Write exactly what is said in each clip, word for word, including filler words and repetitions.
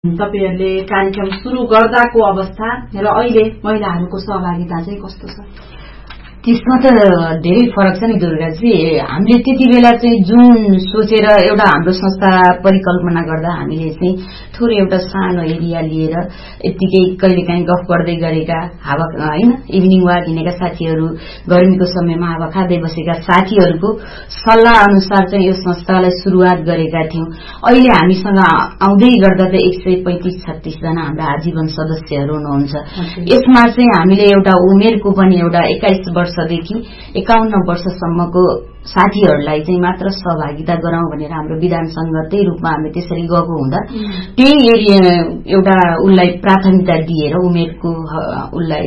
तपाईहरुले कार्यक्रम सुरु गर्दाको अवस्था र अहिले महिलाहरूको सहभागिता चाहिँ कस्तो छ? त्यसमा त धेरै फरक छ नि दुर्गाजी। हामीले त्यति बेला चाहिँ जुन सोचेर एउटा हाम्रो संस्था परिकल्पना गर्दा हामीले चाहिँ थोरै एउटा सानो एरिया लिएर यतिकै कहिलेकाहीँ गफ गर्दै गरेका हावा हैन इभिनिङ वाक हिँडेका साथीहरू, गर्मीको समयमा हावा खाँदै बसेका साथीहरूको सल्लाह अनुसार चाहिँ यो संस्थालाई सुरुवात गरेका थियौं। अहिले हामीसँग आउँदै गर्दा त एक सय पैंतीस छत्तीस जना हाम्रा आजीवन सदस्यहरू हुनुहुन्छ। यसमा चाहिँ हामीले एउटा उमेरको पनि एउटा एक्काइस वर्षदेखि एकाउन्न वर्षसम्मको साथीहरूलाई चाहिँ मात्र सहभागिता गराउँ भनेर हाम्रो विधान संगतकै रूपमा हामी त्यसरी गएको हुँदा त्यही एरिया एउटा उलाई प्राथमिकता दिएर उमेरको उलाई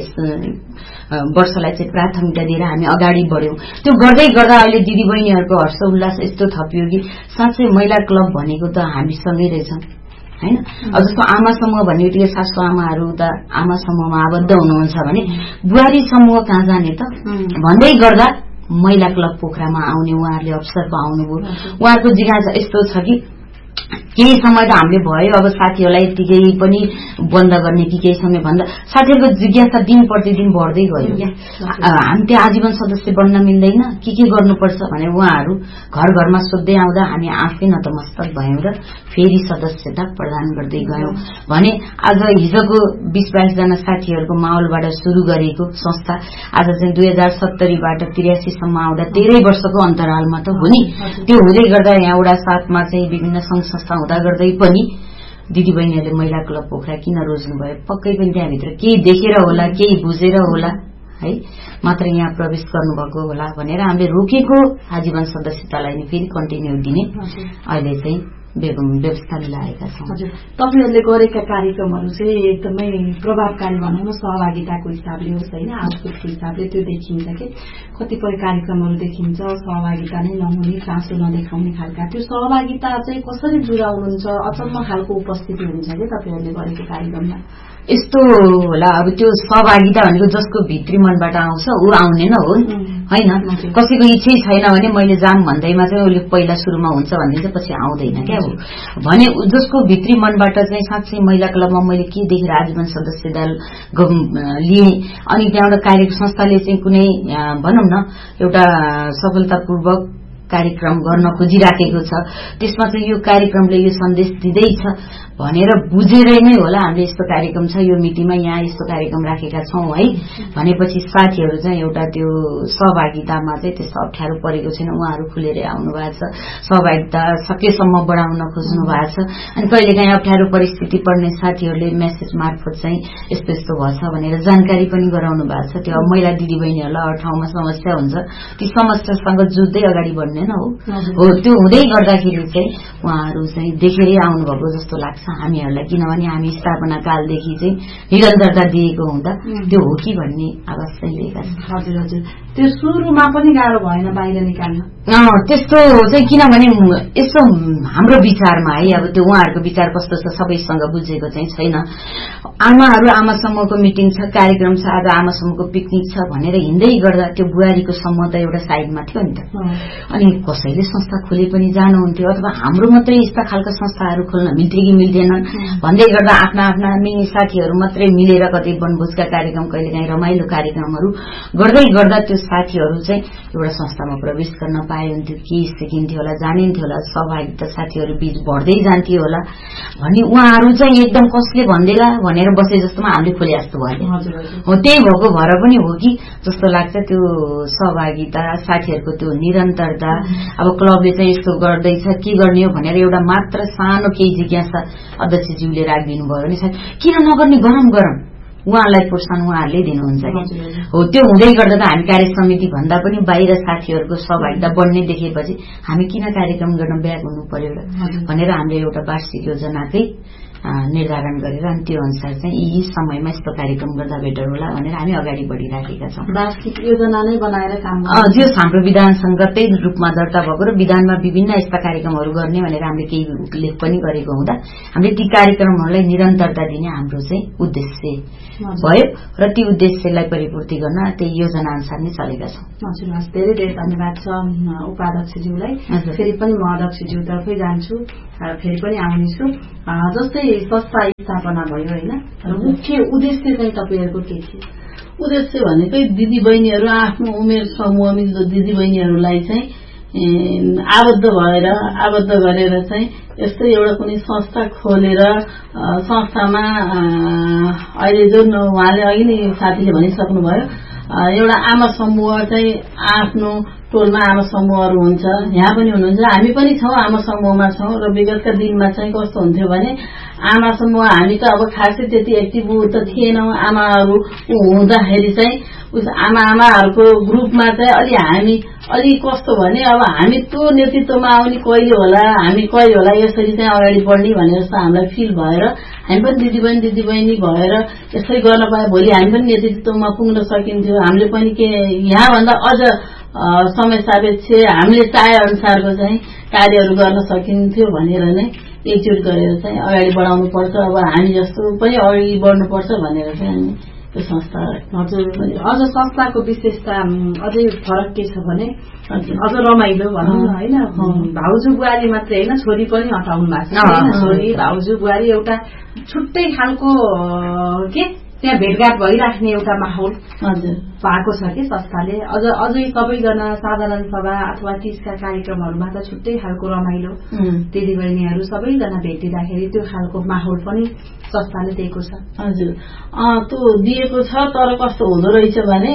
वर्षलाई चाहिँ प्राथमिकता दिएर हामी अगाडि बढ्यौं। त्यो गर्दै गर्दा अहिले दिदी बहिनीहरूको हर्ष उल्लास यस्तो थपियो कि साँच्चै महिला क्लब भनेको त हामीसँगै रहेछन् हैन। अब जस्तो आमा समूह भन्ने बित्तिकै सासु आमाहरू त आमा समूहमा आबद्ध हुनुहुन्छ भने बुहारी समूह कहाँ जाने त भन्दै गर्दा महिला क्लब पोखरामा आउने उहाँहरूले अवसर पाउनुभयो। उहाँहरूको जिज्ञासा यस्तो छ कि केही समय त हामीले भयो अब साथीहरूलाई यतिकै पनि बन्द गर्ने कि केही समय भन्दा साथीहरूको जिज्ञासा दिन प्रतिदिन बढ्दै गयो क्या। हामी त्यहाँ आजीवन सदस्य बन्न मिल्दैन के के गर्नुपर्छ भने उहाँहरू घर घरमा सोध्दै आउँदा हामी आफै नतमस्तक भयौं र फेरि सदस्यता प्रदान गर्दै गयौं भने आज हिजोको बीस बाइस जना साथीहरूको माहौलबाट सुरु गरेको संस्था आज चाहिँ दुई हजार सत्तरीबाट त्रियासी सम्म आउँदा तेह्रै वर्षको अन्तरालमा त हो नि। त्यो हुँदै गर्दा यहाँ वडा सातमा चाहिँ विभिन्न संघ संस्था हुँदा गर्दै पनि दिदी बहिनीहरूले महिला क्लब पोखरा किन रोज्नु भयो? पक्कै पनि त्यहाँभित्र केही देखेर होला, केही बुझेर होला है मात्र यहाँ प्रवेश गर्नुभएको होला भनेर हामीले रोकेको आजीवन सदस्यतालाई नि फेरि कन्टिन्यू दिने अहिले चाहिँ व्यवस्था मिलाएका छौं। हजुर, तपाईहरुले गरेका कार्यक्रमहरू चाहिँ एकदमै प्रभावकारी भनौं न सहभागिताको हिसाबले होस् हैन आउटपुटको हिसाबले त्यो देखिन्छ कि कतिपय कार्यक्रमहरू देखिन्छ सहभागिता नै नहुने, चासो नदेखाउने खालका। त्यो सहभागिता चाहिँ कसरी जुराउनुहुन्छ? अचम्म खालको उपस्थिति हुन्छ के तपाईहरुले गरेको कार्यक्रममा? यस्तो होला अब त्यो सहभागिता भनेको जसको भित्री मनबाट आउँछ ऊ आउने न हो हैन। कसैको इच्छै छैन भने मैले जाम भन्दैमा चाहिँ उसले पहिला सुरुमा हुन्छ भनिदिन्छ पछि आउँदैन क्या हो भने जसको भित्री मनबाट चाहिँ साँच्चै महिला क्लबमा मैले के देखेर आजीवन सदस्यता लिए अनि त्यहाँबाट कार्य संस्थाले चाहिँ कुनै भनौं न एउटा सफलतापूर्वक कार्यक्रम गर्न खोजिराखेको छ त्यसमा चाहिँ यो कार्यक्रमले यो सन्देश दिँदैछ भनेर बुझेर नै होला हामीले यस्तो कार्यक्रम छ यो मितिमा यहाँ यस्तो कार्यक्रम राखेका छौं है भनेपछि साथीहरू चाहिँ एउटा त्यो सहभागितामा चाहिँ त्यस्तो अप्ठ्यारो परेको छैन। उहाँहरू खुलेरै आउनु भएको छ, सहभागिता सकेसम्म बढाउन खोज्नु भएको छ अनि कहिलेकाहीँ अप्ठ्यारो परिस्थिति पर्ने साथीहरूले मेसेज मार्फत चाहिँ यस्तो यस्तो भएछ भनेर जानकारी पनि गराउनु भएको छ। त्यो महिला दिदी बहिनीहरूलाई हर ठाउँमा समस्या हुन्छ, ती समस्यासँग जुझ्दै अगाडि बढ्ने न हो हो त्यो हुँदै गर्दाखेरि चाहिँ उहाँहरू चाहिँ देखेरै आउनुभएको जस्तो लाग्छ हामीहरूलाई। किनभने हामी स्थापना कालदेखि चाहिँ निरन्तरता दिएको हुँदा त्यो हो कि भन्ने आवाज चाहिँ लिएका छन्। हजुर हजुर, त्यो सुरुमा पनि गाह्रो भएन बाहिर निकाल्न? त्यस्तो चाहिँ किनभने यसो हाम्रो विचारमा है अब त्यो उहाँहरूको विचार कस्तो छ सबैसँग बुझेको चाहिँ छैन। आमाहरू आमा समूहको मिटिङ छ, कार्यक्रम छ, आज आमा समूहको पिकनिक छ भनेर हिँड्दै गर्दा त्यो बुहारीको समूह त एउटा साइडमा थियो नि त। अनि कसैले संस्था खोले पनि जानुहुन्थ्यो अथवा हाम्रो मात्रै यस्ता खालका संस्थाहरू खोल्न मिल्थे कि मिल्दैनन् भन्दै गर्दा आफ्ना आफ्ना मिनी साथीहरू मात्रै मिलेर कतै वनभोजका कार्यक्रम कहिलेकाहीँ रमाइलो कार्यक्रमहरू गर्दै गर्दा त्यो साथीहरू चाहिँ एउटा संस्थामा प्रवेश गर्न पाए हुन्थ्यो, के सिकिन्थ्यो होला, जानिन्थ्यो होला, सहभागिता साथीहरू बीच बढ्दै जान्थ्यो होला भने उहाँहरू चाहिँ एकदम कसले भन्दैला भनेर बसे जस्तोमा हामीले खोले जस्तो भयो हो। त्यही भएको भएर पनि हो कि जस्तो लाग्छ त्यो सहभागिता साथीहरूको त्यो निरन्तरता। अब क्लबले चाहिँ यस्तो गर्दैछ के गर्ने हो भनेर एउटा मात्र सानो केही जिज्ञासा अध्यक्षज्यूले राखिदिनु भयो भने किन नगर्ने गरम गरम उहाँलाई प्रोत्साहन उहाँहरूले दिनुहुन्छ हो। त्यो हुँदै गर्दा त हामी कार्य समिति भन्दा पनि बाहिर साथीहरूको सहभागिता बढ्ने देखेपछि हामी किन कार्यक्रम गर्न ब्याग हुनु पर्यो र भनेर हामीले एउटा वार्षिक योजनाकै निर्धारण गरेर अनि त्यो अनुसार चाहिँ यी समयमा यस्तो कार्यक्रम गर्दा बेटर होला भनेर हामी अगाडि बढिराखेका छौं। वार्षिक योजना नै बनाएर काम जो हाम्रो विधान संगतकै रूपमा दर्ता भएको र विधानमा विभिन्न यस्ता कार्यक्रमहरू गर्ने भनेर हामीले केही उल्लेख पनि गरेको हुँदा हामीले ती कार्यक्रमहरूलाई निरन्तरता दिने हाम्रो चाहिँ उद्देश्य भयो र ती उद्देश्यलाई परिपूर्ति गर्न त्यही योजना अनुसार नै चलेका छौं। हजुर, हस्, धेरै धेरै धन्यवाद छ उपाध्यक्षज्यूलाई। फेरि पनि म अध्यक्षज्यूतर्फै जान्छु, फेरि पनि आउनेछु। जस्तै संस्था स्थापना भयो होइन, मुख्य उद्देश्य चाहिँ तपाईँहरूको के थियो? उद्देश्य भनेकै दिदीबहिनीहरू आफ्नो उमेर समूहमा दिदीबहिनीहरूलाई चाहिँ आबद्ध भएर आबद्ध गरेर चाहिँ यस्तै एउटा कुनै संस्था खोलेर संस्थामा अहिले जुन उहाँले अघि नै साथीले भनिसक्नुभयो एउटा आमा समूह चाहिँ आफ्नो टोलमा आमा समूहहरू हुन्छ, यहाँ पनि हुनुहुन्छ, हामी पनि छौँ आमा समूहमा छौँ। र विगतका दिनमा चाहिँ कस्तो हुन्थ्यो भने आमा समूह हामी त अब खासै त्यति एक्टिभ त थिएनौँ। आमाहरू हुँदाखेरि चाहिँ उस आमा आमाहरूको ग्रुपमा चाहिँ अलि हामी अलि कस्तो भने अब हामी त्यो नेतृत्वमा आउने कहिले होला, हामी कहिले होला यसरी चाहिँ अगाडि बढ्ने भनेर जस्तो हामीलाई फिल भएर हामी पनि दिदीबहिनी दिदीबहिनी भएर यसरी गर्न पाए भोलि हामी पनि नेतृत्वमा पुग्न सकिन्थ्यो। हामीले पनि के यहाँभन्दा अझ समय सापेक्ष हामीले चाहे अनुसारको चाहिँ कार्यहरू गर्न सकिन्थ्यो भनेर नै एकजुट गरेर चाहिँ अगाडि बढाउनु पर्छ। अब हामी जस्तो पनि अगाडि बढ्नुपर्छ भनेर चाहिँ हामी त्यो संस्था। हजुर, अझ संस्थाको विशेषता अझै फरक के छ भने अझ रमाइलो भनौँ न होइन, भाउजू बुहारी मात्रै होइन छोरी पनि हटाउनु भएको छ होइन, छोरी भाउजू बुहारी एउटा छुट्टै खालको के त्यहाँ भेटघाट भइराख्ने एउटा माहौल भएको छ कि संस्थाले। अझ अझै सबैजना साधारण सभा अथवा तीजका कार्यक्रमहरूमा त छुट्टै खालको रमाइलो दिदीबहिनीहरू सबैजना भेटिँदाखेरि त्यो खालको माहौल पनि संस्थाले दिएको छ। हजुर, त्यो दिएको छ। तर कस्तो हुँदो रहेछ भने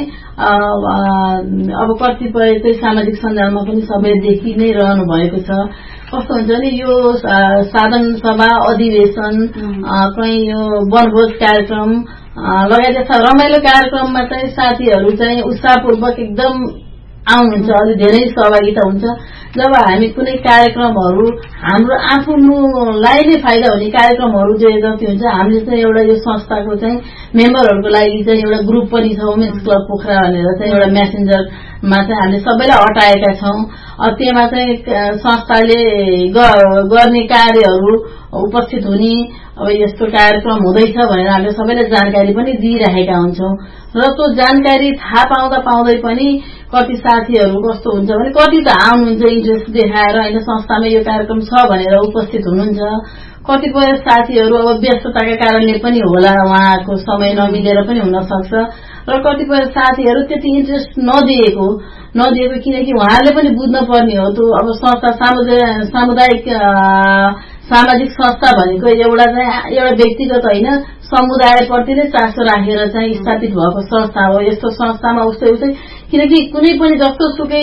अब कतिपय चाहिँ सामाजिक सञ्जालमा पनि सबै देखि नै रहनु भएको छ। कस्तो हुन्छ भने यो साधारण सभा अधिवेशन कहीँ यो वनभोज कार्यक्रम लगायत जस्ता रमाइलो कार्यक्रममा चाहिँ साथीहरू चाहिँ उत्साहपूर्वक एकदम आउनुहुन्छ, अलि धेरै सहभागिता हुन्छ। जब हामी कुनै कार्यक्रमहरू हाम्रो आफ्नोलाई नै फाइदा हुने कार्यक्रमहरू जो जति हुन्छ हामीले चाहिँ एउटा यो संस्थाको चाहिँ मेम्बरहरूको लागि चाहिँ एउटा ग्रुप पनि छ वुमेन्स क्लब पोखरा भनेर चाहिँ एउटा मेसेन्जरमा चाहिँ हामीले सबैलाई अटाएका छौँ। त्यहाँ चाहिँ संस्थाले गर्ने कार्यहरू उपस्थित हुने अब यस्तो कार्यक्रम हुँदैछ भनेर हामीले सबैलाई जानकारी पनि दिइरहेका हुन्छौँ। र त्यो जानकारी थाहा पाउँदा पाउँदै पनि कति साथीहरू कस्तो हुन्छ भने कति त आउनुहुन्छ इन्ट्रेस्ट देखाएर होइन संस्थामा यो कार्यक्रम छ भनेर उपस्थित हुनुहुन्छ। कतिपय साथीहरू अब व्यस्तताका कारणले पनि होला, उहाँको समय नमिलेर पनि हुन सक्छ। र कतिपय साथीहरू त्यति इन्ट्रेस्ट नदिएको नदिएको किनकि उहाँहरूले पनि बुझ्न पर्ने हो त्यो अब संस्था सामुदायिक सामाजिक संस्था भनेको एउटा चाहिँ एउटा व्यक्तिगत होइन समुदायप्रति नै चासो राखेर चाहिँ स्थापित भएको संस्था हो। यस्तो संस्थामा उस्तै उस्तै किनकि कुनै पनि जस्तो सुकै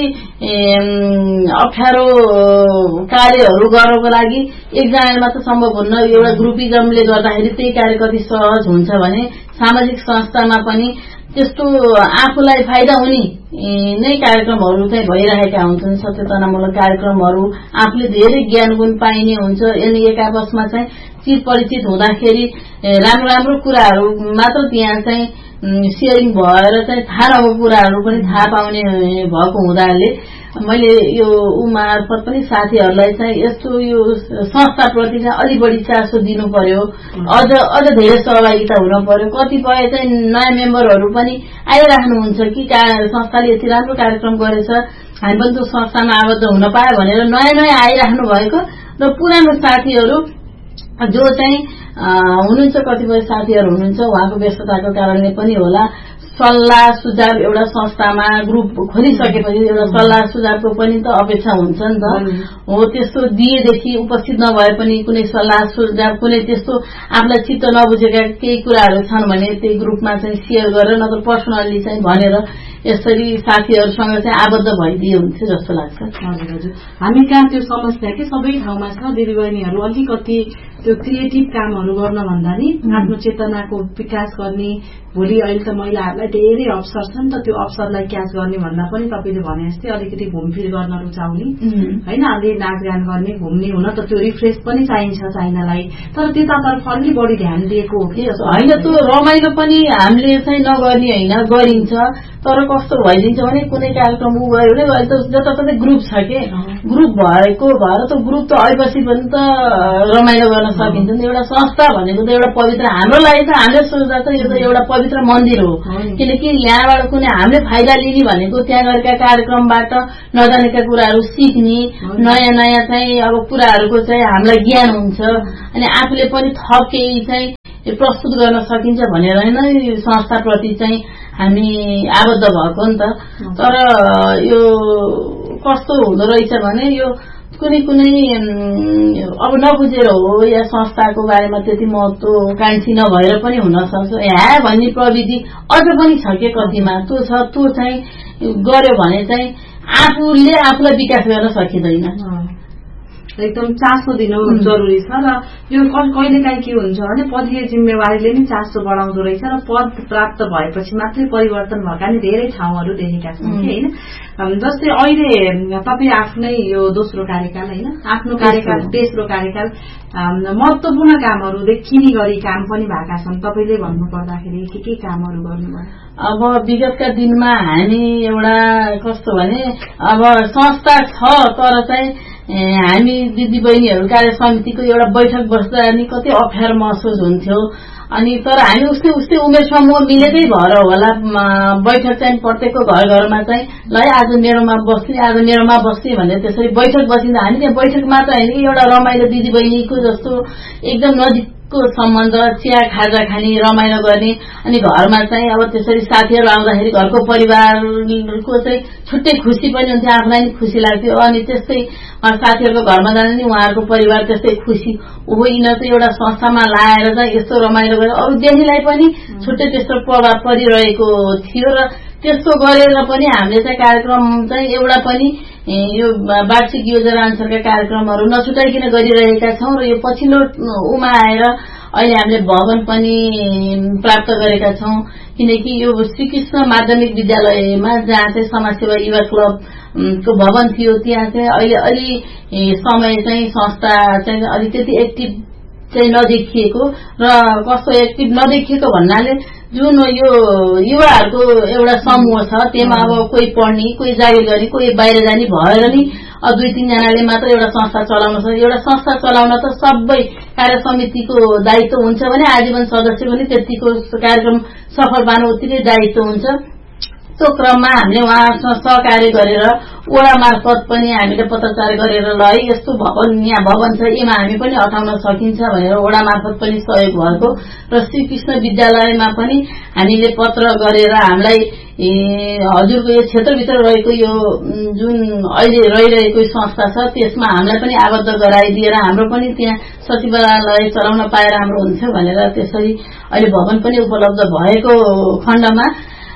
अप्ठ्यारो कार्यहरू गर्नको लागि एकजनाले मात्र सम्भव हुन्न। एउटा ग्रुपिजमले गर्दाखेरि त्यही कार्य कति सहज हुन्छ भने सामाजिक संस्थामा पनि त्यस्तो आफूलाई फाइदा हुने नै कार्यक्रमहरू चाहिँ भइरहेका हुन्छन्। सचेतनामूलक कार्यक्रमहरू आफूले धेरै ज्ञान गुण पाइने हुन्छ। अनि एक आपसमा चाहिँ चिर परिचित हुँदाखेरि राम्रो राम्रो कुराहरू मात्र त्यहाँ चाहिँ सेयरिङ भएर चाहिँ थाहा नभएको कुराहरू पनि थाहा पाउने भएको हुँदाले मैले यो ऊ मार्फत पनि साथीहरूलाई चाहिँ यस्तो यो संस्थाप्रति चाहिँ अलि बढी चासो दिनु पर्यो, अझ अझ धेरै सहभागिता हुन पर्यो। कतिपय चाहिँ नयाँ मेम्बरहरू पनि आइराख्नुहुन्छ कि संस्थाले यति राम्रो कार्यक्रम गरेछ हामी पनि त्यो संस्थामा आबद्ध हुन पायो भनेर नयाँ नयाँ आइराख्नु भएको। र पुरानो साथीहरू जो चाहिँ हुनुहुन्छ कतिपय साथीहरू हुनुहुन्छ उहाँको व्यस्तताको कारणले पनि होला सल्लाह सुझाव एउटा संस्थामा ग्रुप खोलिसकेपछि एउटा सल्लाह सुझावको पनि त अपेक्षा हुन्छ नि त। हो त्यस्तो दिएदेखि उपस्थित नभए पनि कुनै सल्लाह सुझाव कुनै त्यस्तो आफूलाई चित्त नबुझेका केही कुराहरू छन् भने त्यही ग्रुपमा चाहिँ सेयर गरेर नत्र पर्सनल्ली चाहिँ भनेर यसरी साथीहरूसँग चाहिँ आबद्ध भइदिए हुन्छ जस्तो लाग्छ। हजुर हजुर, हामी कहाँ त्यो समस्या के सबै ठाउँमा छ। दिदीबहिनीहरू अलिकति त्यो क्रिएटिभ कामहरू गर्न भन्दा नि आफ्नो चेतनाको विकास गर्ने, भोलि अहिले त महिलाहरूलाई धेरै अवसर छ नि त, त्यो अवसरलाई क्याच गर्ने भन्दा पनि तपाईँले भने जस्तै अलिकति घुमफिर गर्न रुचाउने होइन, अलि नाचगान गर्ने घुम्ने हुन त त्यो रिफ्रेस पनि चाहिन्छ चाहिनलाई, तर त्यतातर्फ अलि बढी ध्यान दिएको हो कि होइन। त्यो रमाइलो पनि हामीले चाहिँ नगर्ने होइन, गरिन्छ। तर कस्तो भइदिन्छ भने कुनै कार्यक्रम उ गयो भने अहिले त जताततै ग्रुप छ के ग्रुप भएको भएर त ग्रुप त आएपछि पनि त रमाइलो गर्न सकिन्छ नि। एउटा संस्था भनेको त एउटा पवित्र, हाम्रो लागि त हामीले सोच्दा त यो त एउटा पवित्र मन्दिर हो, किनकि यहाँबाट कुनै हामीले फाइदा लिने भनेको त्यहाँ गरेका कार्यक्रमबाट नजानेका कुराहरू सिक्ने, नयाँ नयाँ चाहिँ अब कुराहरूको चाहिँ हामीलाई ज्ञान हुन्छ, अनि आफूले पनि थप केही चाहिँ प्रस्तुत गर्न सकिन्छ भनेर नै संस्थाप्रति चाहिँ हामी आबद्ध भएको नि त। तर यो कस्तो हुँदो रहेछ भने यो कुनै कुनै अब नबुझेर हो या संस्थाको बारेमा त्यति महत्त्वकांक्षी नभएर पनि हुन सक्छ। ह्या भन्ने प्रविधि अझ पनि छ के कतिमा, त्यो छ, त्यो चाहिँ गर्यो भने चाहिँ आफूले आफूलाई विकास गर्न सकिँदैन। एकदम चासो दिनु जरुरी छ। र यो कहिलेकाहीँ के हुन्छ भने पदीय जिम्मेवारीले नै चासो बढाउँदो रहेछ र पद प्राप्त भएपछि मात्रै परिवर्तन भएका नि धेरै ठाउँहरू देखेका छौँ कि होइन। जस्तै अहिले तपाईँ आफ्नै यो दोस्रो कार्यकाल होइन, आफ्नो कार्यकाल तेस्रो कार्यकाल महत्वपूर्ण कामहरू देखिने गरी काम पनि भएका छन्। तपाईँले भन्नु पर्दाखेरि के के कामहरू गर्नुभयो? अब विगतका दिनमा हामी एउटा कस्तो भने अब संस्था छ तर चाहिँ हामी दिदी बहिनीहरू कार्य समितिको एउटा बैठक बस्दा नि कति अप्ठ्यारो महसुस हुन्थ्यो। अनि तर हामी उस्तै उस्तै उमेर समूह मिलेकै भएर होला बैठक चाहिँ प्रत्येकको घर घरमा चाहिँ ल आज मेरोमा बस्ने आज मेरोमा बस्ने भनेर त्यसरी बैठक बसिँदा हामी त्यहाँ बैठक मात्र होइन कि एउटा रमाइलो दिदी बहिनीको जस्तो एकदम नजिक को सम्बन्ध, चिया खाजा खाने, रमाइलो गर्ने, अनि घरमा चाहिँ अब त्यसरी साथीहरू आउँदाखेरि घरको परिवारको चाहिँ छुट्टै खुसी पनि हुन्थ्यो, आफूलाई नि खुसी लाग्थ्यो। अनि त्यस्तै साथीहरूको घरमा जाँदा नि उहाँहरूको परिवार त्यस्तै खुसी, ओहो यिनीहरू चाहिँ एउटा संस्थामा लाएर चाहिँ यस्तो रमाइलो गरेर अरू देशलाई पनि छुट्टै त्यस्तो प्रभाव परिरहेको थियो। र त्यस्तो गरेर पनि हामीले चाहिँ कार्यक्रम चाहिँ एउटा पनि यो वार्षिक योजना अनुसारका कार्यक्रमहरू नछुटाइकन गरिरहेका छौँ। र यो पछिल्लो उमा आएर अहिले हामीले भवन पनि प्राप्त गरेका छौँ, किनकि यो श्रीकृष्ण माध्यमिक विद्यालयमा जहाँ चाहिँ समाजसेवा युवा क्लबको भवन थियो त्यहाँ चाहिँ अहिले अलि समय चाहिँ संस्था चाहिँ अलि त्यति एक्टिभ चाहिँ नदेखिएको। र कस्तो एक्टिभ नदेखिएको भन्नाले जुन यो युवाहरूको एउटा समूह छ त्यसमा अब कोही पढ्ने, कोही जागिर गर्ने, कोही बाहिर जाने भएर नि दुई तीनजनाले मात्र एउटा संस्था चलाउन सक्छ। एउटा संस्था चलाउन त सबै कार्य समितिको दायित्व हुन्छ भने आजीवन सदस्य पनि त्यतिको कार्यक्रम सफल पार्नु उत्तिकै दायित्व हुन्छ। त्यो क्रममा हामीले उहाँसँग सहकार्य गरेर वडा मार्फत पनि हामीले पत्रचार गरेर ल है यस्तो भवन यहाँ भवन छ यसमा हामी पनि अटाउन सकिन्छ भनेर वडा मार्फत पनि सहयोग भएको। र श्रीकृष्ण विद्यालयमा पनि हामीले पत्र गरेर हामीलाई हजुरको यो क्षेत्रभित्र रहेको यो जुन अहिले रहिरहेको संस्था छ त्यसमा हामीलाई पनि आबद्ध गराइदिएर हाम्रो पनि त्यहाँ सचिवालय चलाउन पाएर राम्रो हुन्छ भनेर त्यसरी अहिले भवन पनि उपलब्ध भएको खण्डमा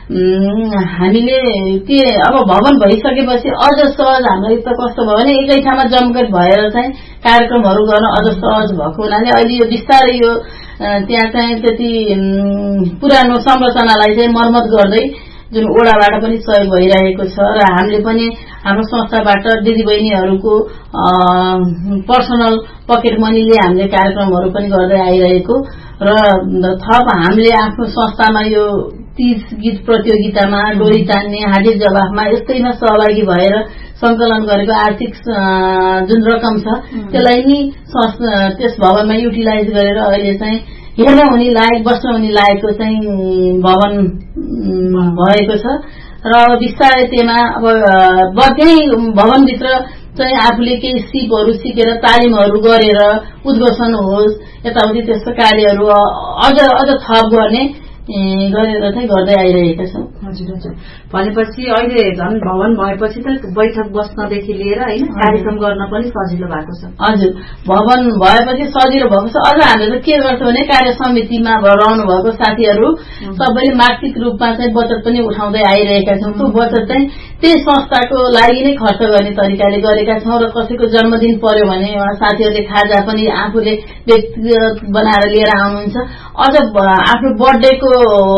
हामीले त्यो अब भवन भइसकेपछि अझ सहज हामीलाई त कस्तो भयो भने एकै ठाउँमा जमघट भएर चाहिँ कार्यक्रमहरू गर्न अझ सहज भएको हुनाले अहिले यो बिस्तारै यो त्यहाँ चाहिँ त्यति पुरानो संरचनालाई चाहिँ मर्मत गर्दै जुन ओडाबाट पनि सहयोग भइरहेको छ। र हामीले पनि हाम्रो संस्थाबाट दिदीबहिनीहरूको पर्सनल पकेट मनीले हामीले कार्यक्रमहरू पनि गर्दै आइरहेको। र थप हामीले आफ्नो संस्थामा यो तीज गीत प्रतियोगितामा, डोरी तान्ने, हाजिर जवाफमा यस्तैमा सहभागी भएर संकलन गरेको आर्थिक जुन रकम छ त्यसलाई नि त्यस भवनमा युटिलाइज गरेर अहिले चाहिँ हेर्न हुने लायक, बस्न हुने लायकको चाहिँ भवन भएको छ। र अब बिस्तारै त्यसमा अब त्यही भवनभित्र चाहिँ आफूले केही सिपहरू सिकेर तालिमहरू गरेर उद्घोषण होस् यताउति त्यस्तो कार्यहरू अझ अझ थप गर्ने गरेर चाहिँ गर्दै आइरहेका छौँ। हजुर हजुर भनेपछि अहिले झन् भवन भएपछि त बैठक बस्नदेखि लिएर होइन कार्यक्रम गर्न पनि सजिलो भएको छ। हजुर भवन भएपछि सजिलो भएको छ। अझ हामीले त के गर्छौँ भने कार्य समितिमा रहनु भएको साथीहरू सबैले मासिक रूपमा चाहिँ बचत पनि उठाउँदै आइरहेका छौँ। त्यो बचत चाहिँ त्यही संस्थाको लागि नै खर्च गर्ने तरिकाले गरेका छौँ। र कसैको जन्मदिन पर्यो भने साथीहरूले खाजा पनि आफूले व्यक्तिगत बनाएर लिएर आउनुहुन्छ। अझ आफ्नो बर्थडेको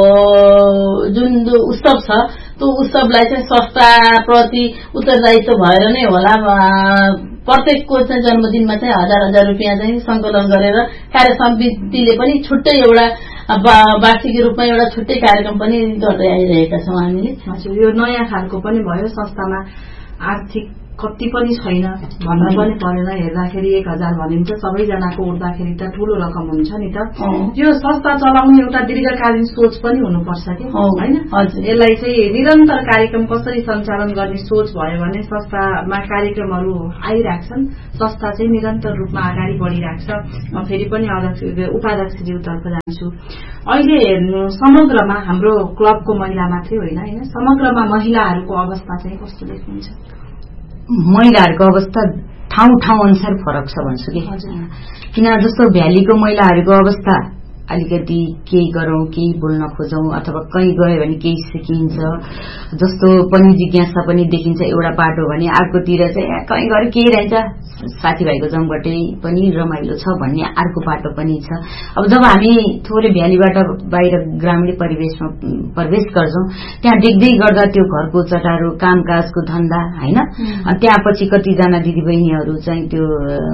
जुन उत्सव छ त्यो उत्सवलाई चाहिँ संस्थाप्रति उत्तरदायित्व भएर नै होला प्रत्येकको चाहिँ जन्मदिनमा चाहिँ हजार हजार रुपियाँ चाहिँ संकलन गरेर कार्य समितिले पनि छुट्टै एउटा वार्षिक रूपमा एउटा छुट्टै कार्यक्रम पनि गर्दै आइरहेका छौँ हामीले। हजुर यो नयाँ खालको पनि भयो संस्थामा आर्थिक कति पनि छैन भन्न पनि परेन। हेर्दाखेरि एक हजार भनिन्छ, सबैजनाको उठ्दाखेरि त ठूलो रकम हुन्छ नि त। यो संस्था चलाउने एउटा दीर्घकालीन सोच पनि हुनुपर्छ कि होइन। यसलाई चाहिँ निरन्तर कार्यक्रम कसरी सञ्चालन गर्ने सोच भयो भने संस्थामा कार्यक्रमहरू आइराख्छन्, संस्था चाहिँ निरन्तर रूपमा अगाडि बढिरहेको छ। म फेरि पनि उपाध्यक्षज्यूतर्फ जान्छु। अहिले समग्रमा हाम्रो क्लबको महिला मात्रै होइन होइन समग्रमा महिलाहरूको अवस्था चाहिँ कस्तो देखिन्छ? महिलाहरूको अवस्था ठाउँ ठाउँ अनुसार फरक छ भन्छु कि। किन जस्तो भ्यालीको महिलाहरूको अवस्था अलिकति केही गरौं केही बोल्न खोजौं अथवा कहीँ गयो भने केही सिकिन्छ जस्तो पनि जिज्ञासा पनि देखिन्छ एउटा पाटो भने अर्कोतिर चाहिँ कहीँ गएर केही रहन्छ साथीभाइको जमघटै पनि रमाइलो छ भन्ने अर्को पाटो पनि छ। अब जब हामी थोरै भ्यालीबाट बाहिर ग्रामीण परिवेशमा प्रवेश गर्छौं त्यहाँ देख्दै गर्दा त्यो घरको चटारो कामकाजको धन्दा हैन त्यहाँ पछि कतिजना दिदीबहिनीहरू चाहिँ त्यो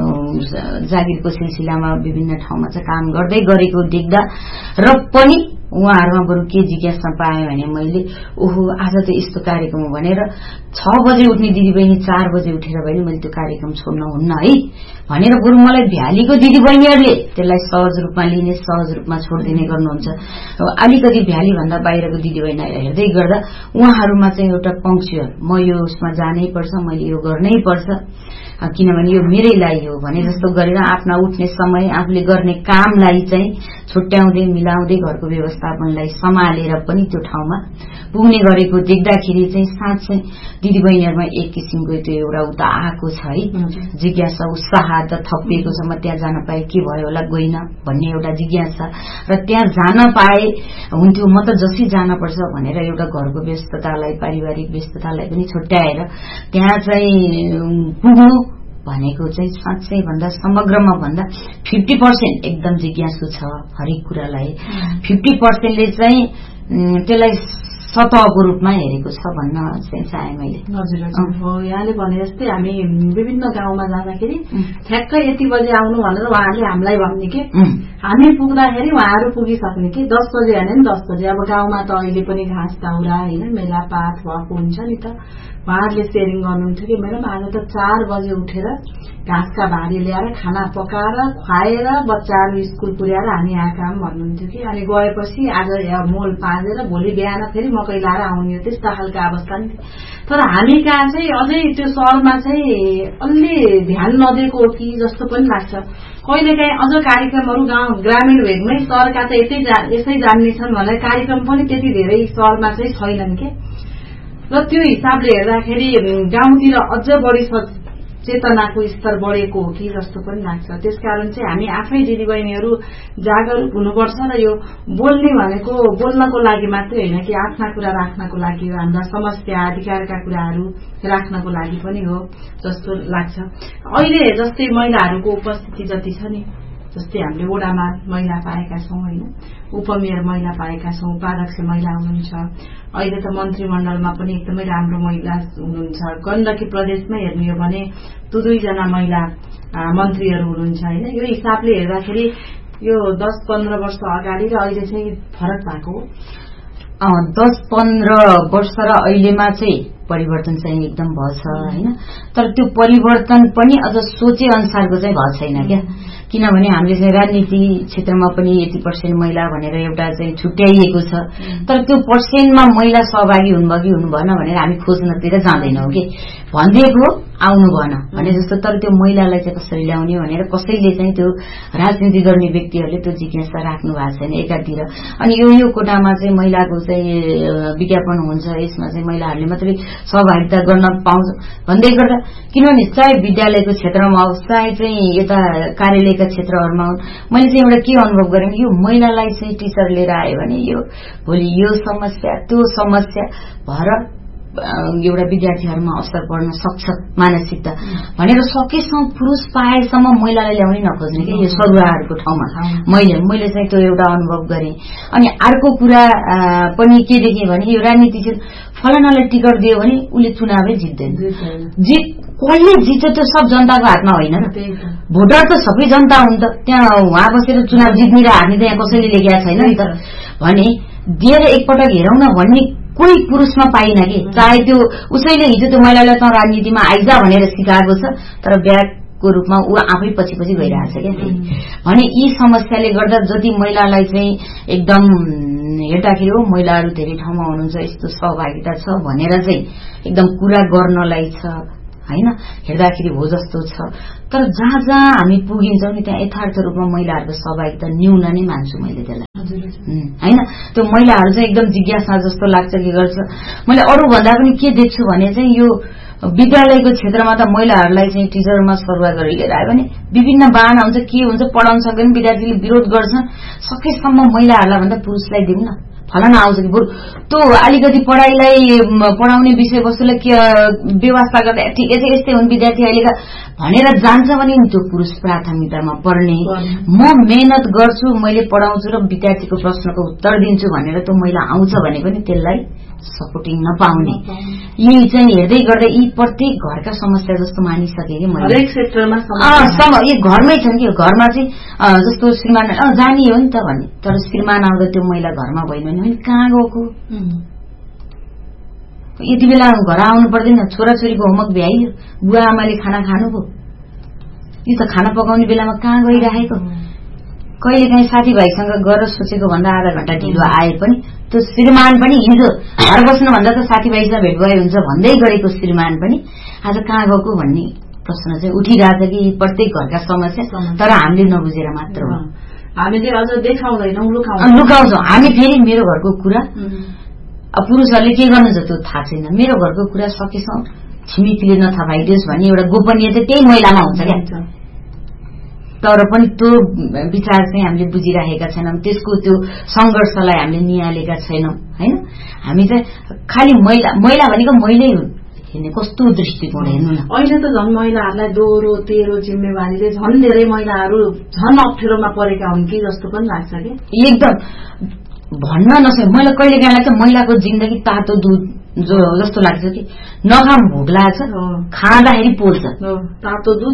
जागिरको सिलसिलामा विभिन्न ठाउँमा चाहिँ काम गर्दै गरेको देख्दा र पनि उहाँहरुमा बरु के जिज्ञासा पाए भने मैले ओहो आज त यस्तो कार्यक्रम हो भनेर छ बजे उठ्ने दिदीबहिनी चार बजे उठेर पनि मैले त्यो कार्यक्रम छोड्न हुन्न है भनेर बरु मलाई भ्यालीको दिदीबहिनीहरुले त्यसलाई सहज रूपमा लिने सहज रूपमा छोड्दिने गर्नुहुन्छ। अलिकति भ्याली भन्दा बाहिरको दिदीबहिनीलाई हेर्दै गर्दा उहाँहरुमा चाहिँ एउटा पंक्चुअल म यो उसमा जानै पर्छ मैले यो गर्नै पर्छ किनभने यो मेरै लागि हो भने जस्तो गरेर आफ्ना उठ्ने समय आफूले गर्ने कामलाई चाहिँ छुट्याउँदै मिलाउँदै घरको व्यवस्थापनलाई सम्हालेर पनि त्यो ठाउँमा पुग्ने गरेको देख्दाखेरि चाहिँ साँच्चै दिदीबहिनीहरुमा एक किसिमको त्यो एउटा उता आएको छ है जिज्ञासा उत्साह त थपिएको छ म त्यहाँ जान पाए के भयो होला गइन भन्ने एउटा जिज्ञासा र त्यहाँ जान पाए हुन्थ्यो म त जसै जान पर्छ भनेर एउटा घरको व्यस्ततालाई पारिवारिक व्यस्ततालाई पनि छुट्याएर त्यहाँ चाहिँ पुग्नु भनेको चाहिँ साँच्चै भन्दा समग्रमा भन्दा फिफ्टी पर्सेंट एकदम जिज्ञासु छ हरेक कुरालाई फिफ्टी पर्सेंट ले चाहिँ त्यसलाई सतहको रूपमा हेरेको छ भन्न चाहिँ चाहे मैले। हजुर हो यहाँले भने जस्तै हामी विभिन्न गाउँमा जाँदाखेरि ठ्याक्कै यति बजे आउनु भनेर उहाँहरूले हामीलाई भन्ने के हामी पुग्दाखेरि उहाँहरू पुगिसक्ने कि दस बजे होइन नि दस बजे। अब गाउँमा त अहिले पनि घाँस दाउरा होइन मेलापात भएको हुन्छ नि त उहाँहरूले सेयरिङ गर्नुहुन्थ्यो कि मेरो आज त चार बजे उठेर घाँसका भारी ल्याएर खाना पकाएर खुवाएर बच्चाहरू स्कुल पुर्याएर हामी यहाँ काम भन्नुहुन्थ्यो कि अनि गएपछि आज मोल पाँजेर भोलि बिहान फेरि मकै लाएर आउने हो त्यस्ता खालका अवस्था नि। तर हामी कहाँ चाहिँ अझै त्यो शहरमा चाहिँ अलि ध्यान नदिएको हो कि जस्तो पनि लाग्छ। कहिलेकाहीँ अझ कार्यक्रमहरू गाउँ ग्रामीण भेगमै सहरका त यतै यसै जान्ने छन् भनेर कार्यक्रम पनि त्यति धेरै शहरमा चाहिँ छैनन् के र त्यो हिसाबले हेर्दाखेरि गाउँतिर अझ बढी चेतनाको स्तर बढेको हो कि जस्तो पनि लाग्छ। त्यसकारण चाहिँ हामी आफै दिदीबहिनीहरू जागरूक हुनुपर्छ र यो बोल्ने भनेको बोल्नको लागि मात्रै होइन कि आफ्ना कुरा राख्नको लागि हो हाम्रा समस्या अधिकारका कुराहरू राख्नको लागि पनि हो जस्तो लाग्छ। अहिले जस्तै महिलाहरूको उपस्थिति जति छ नि जस्तै हामीले वडामा महिला पाएका छौं होइन उपमेयर महिला पाएका छौं उपाध्यक्ष महिला हुनुहुन्छ अहिले त मन्त्रीमण्डलमा पनि एकदमै राम्रो महिला हुनुहुन्छ। गण्डकी प्रदेशमा हेर्ने हो भने दुई दुईजना महिला मन्त्रीहरू हुनुहुन्छ होइन। यो हिसाबले हेर्दाखेरि यो दस पन्ध्र वर्ष अगाडि र अहिले चाहिँ फरक भएको हो। दस पन्ध्र वर्ष र अहिलेमा चाहिँ परिवर्तन चाहिँ एकदम भएछ होइन। तर त्यो परिवर्तन पनि अझ सोचे अनुसारको चाहिँ भएको छैन क्या किनभने हामीले चाहिँ राजनीति क्षेत्रमा पनि यति पर्सेन्ट महिला भनेर एउटा चाहिँ छुट्याइएको छ तर त्यो पर्सेन्टमा महिला सहभागी हुनुभयो कि हुनु भएन भनेर हामी खोज्नतिर जाँदैनौं कि भनिदिएको आउनु भएन भने जस्तो। तर त्यो महिलालाई चाहिँ कसरी ल्याउने भनेर कसैले चाहिँ त्यो राजनीति गर्ने व्यक्तिहरूले त्यो जिज्ञासा राख्नु भएको छैन एकातिर। अनि यो यो कोटामा चाहिँ महिलाको चाहिँ विज्ञापन हुन्छ यसमा चाहिँ महिलाहरूले मात्रै सहभागिता गर्न पाउँछ भन्दै गर्दा किनभने चाहे विद्यालयको क्षेत्रमा होस् चाहे चाहिँ यता कार्यालयका क्षेत्रहरूमा होस् मैले चाहिँ एउटा के अनुभव गरेँ यो महिलालाई चाहिँ टिचर लिएर आयो भने यो भोलि यो समस्या त्यो समस्या भएर एउटा विद्यार्थीहरूमा असर पर्न सक्छ मानसिकता भनेर सकेसम्म पुरुष पाएसम्म महिलालाई ल्याउनै नखोज्ने कि यो सरुवाहरूको ठाउँमा मैले मैले चाहिँ त्यो एउटा अनुभव गरेँ। अनि अर्को कुरा पनि के देखेँ भने यो राजनीति फलानालाई टिकट दियो भने उसले चुनावै जित्दैन जित कसले जित्छ त्यो सब जनताको हातमा होइन भोटर त सबै जनता हुन् त त्यहाँ उहाँ बसेर चुनाव जित्ने र हार्ने त यहाँ कसैले लेखेका छैन नि त भने दिएर एकपटक हेरौँ न भन्ने कोही पुरुषमा पाइन कि चाहे त्यो उसैले हिजो त्यो महिलालाई त राजनीतिमा आइजा भनेर सिकाएको छ तर ब्यागको रूपमा ऊ आफै पछि पछि गइरहेछ क्या भने यी समस्याले गर्दा जति महिलालाई चाहिँ एकदम हेर्दाखेरि हो महिलाहरू धेरै ठाउँमा हुनुहुन्छ यस्तो सहभागिता छ भनेर चाहिँ एकदम कुरा गर्नलाई छ हैन हेर्दाखेरि हो जस्तो छ तर जहाँ जहाँ हामी पुगिन्छौँ नि त्यहाँ यथार्थ रूपमा महिलाहरूको सहभागिता न्यून नै मान्छु मैले त्यसलाई हैन त्यो महिलाहरू चाहिँ एकदम जिज्ञासा जस्तो लाग्छ के गर्छ मैले अरू भन्दा पनि के देख्छु भने चाहिँ यो विद्यालयको क्षेत्रमा त महिलाहरूलाई चाहिँ टिचरमा सरुवा गरेर लिएर आयो भने विभिन्न बाहना हुन्छ के हुन्छ पढाउन सक्दैन विद्यार्थीले विरोध गर्छन् सकेसम्म महिलाहरूलाई भन्दा पुरुषलाई दिउँ न फलाना आउँछ कि बरु त्यो अलिकति पढाइलाई पढाउने विषयवस्तुलाई के व्यवस्था गर्दा ठिकै छ यस्तै हुन् विद्यार्थी अहिलेका भनेर जान्छ भने त्यो पुरुष प्राथमिकतामा पढ्ने म मेहनत गर्छु मैले पढाउँछु र विद्यार्थीको प्रश्नको उत्तर दिन्छु भनेर त्यो महिला आउँछ भने पनि त्यसलाई सपोर्टिङ नपाउने यही चाहिँ हेर्दै गर्दा यी प्रत्येक घरका समस्या जस्तो मानिसके कि मैले घरमै छन् कि घरमा चाहिँ जस्तो श्रीमान जाने हो नि त भन्ने तर श्रीमान आउँदा त्यो महिला घरमा भएन भने कहाँ गएको यति बेला घर आउनु पर्दैन छोराछोरीको होमवर्क भ्याइयो बुवा आमाले खाना खानुभयो यो त खाना पकाउने बेलामा कहाँ गइरहेको कहिले काहीँ साथीभाइसँग गएर सोचेको भन्दा आधा घण्टा ढिलो आए पनि त्यो श्रीमान पनि हिजो घर बस्नु भन्दा त साथीभाइसँग भेट भए हुन्छ भन्दै गरेको श्रीमान पनि आज कहाँ गएको भन्ने प्रश्न चाहिँ उठिरहेछ कि प्रत्येक घरका समस्या तर हामीले नबुझेर मात्र हो हामीले अझ देखाउँदैनौँ लुकाउँछौँ हामी फेरि मेरो घरको कुरा पुरुषहरूले के गर्नुहुन्छ त्यो थाहा छैन मेरो घरको कुरा सकेसम्म छिमेकीले नथाहा भइदियोस् भन्ने एउटा गोपनीयता त्यही महिलामा हुन्छ क्या तर पनि त्यो विचार चाहिँ हामीले बुझिरहेका छैनौँ त्यसको त्यो संघर्षलाई हामीले निहालेका छैनौँ हैन हामी चाहिँ खालि महिला महिला भनेको महिलै हुन् हेर्ने कस्तो दृष्टिकोण हेर्नु न अहिले त झन् महिलाहरूलाई दोहोरो तेह्रो जिम्मेवारीले झन् धेरै महिलाहरू झन् अप्ठ्यारोमा परेका हुन् कि जस्तो पनि लाग्छ कि एकदम भन्न नसके मैले कहिले काहीँ लाग्छ महिलाको जिन्दगी तातो दुध जो जस्तो लाग्छ कि नखाम भोक लाग्छ खाँदाखेरि पोल्छ तातो दुध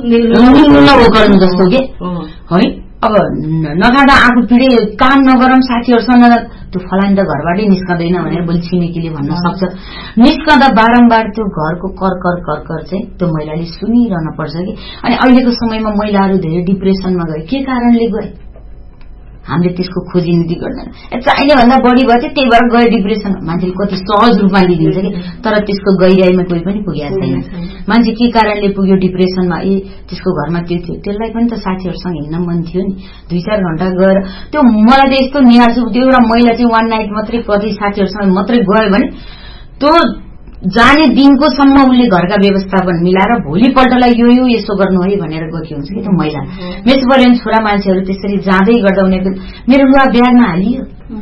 गर्नु जस्तो के है अब नखाँदा आफू पिँढे काम नगरौँ साथीहरूसँग त्यो फलानी त घरबाटै निस्कँदैन भनेर भोलि छिमेकीले भन्न सक्छ निस्कँदा बारम्बार त्यो घरको कर कर कर कर चाहिँ त्यो महिलाले सुनिरहन पर्छ कि अनि अहिलेको समयमा महिलाहरू धेरै डिप्रेसनमा गए के कारणले गए हामीले त्यसको खोजी नीति गर्दैन चाहिने भन्दा बढी भयो त्यही भएर गए डिप्रेसन मान्छेले कति सहज रूपमा लिइदिन्छ कि तर त्यसको गहिराईमा कोही पनि पुगेको छैन मान्छे के कारणले पुग्यो डिप्रेसनमा ए त्यसको घरमा त्यो थियो त्यसलाई पनि त साथीहरूसँग हिँड्न मन थियो नि दुई चार घण्टा गएर त्यो मलाई त यस्तो निहाल्छु त्यो एउटा महिला चाहिँ वान नाइट मात्रै कति साथीहरूसँग मात्रै गयो भने त्यो जाने दिनको सम्म उसले घरका व्यवस्थापन मिलाएर भोलिपल्टलाई यो यो यसो गर्नु है भनेर गएकी हुन्छ कि त्यो महिला मेसोपर्यन छोरा मान्छेहरू त्यसरी जाँदै गर्दा उनीहरू मेरो लुगा ब्यागमा हालियो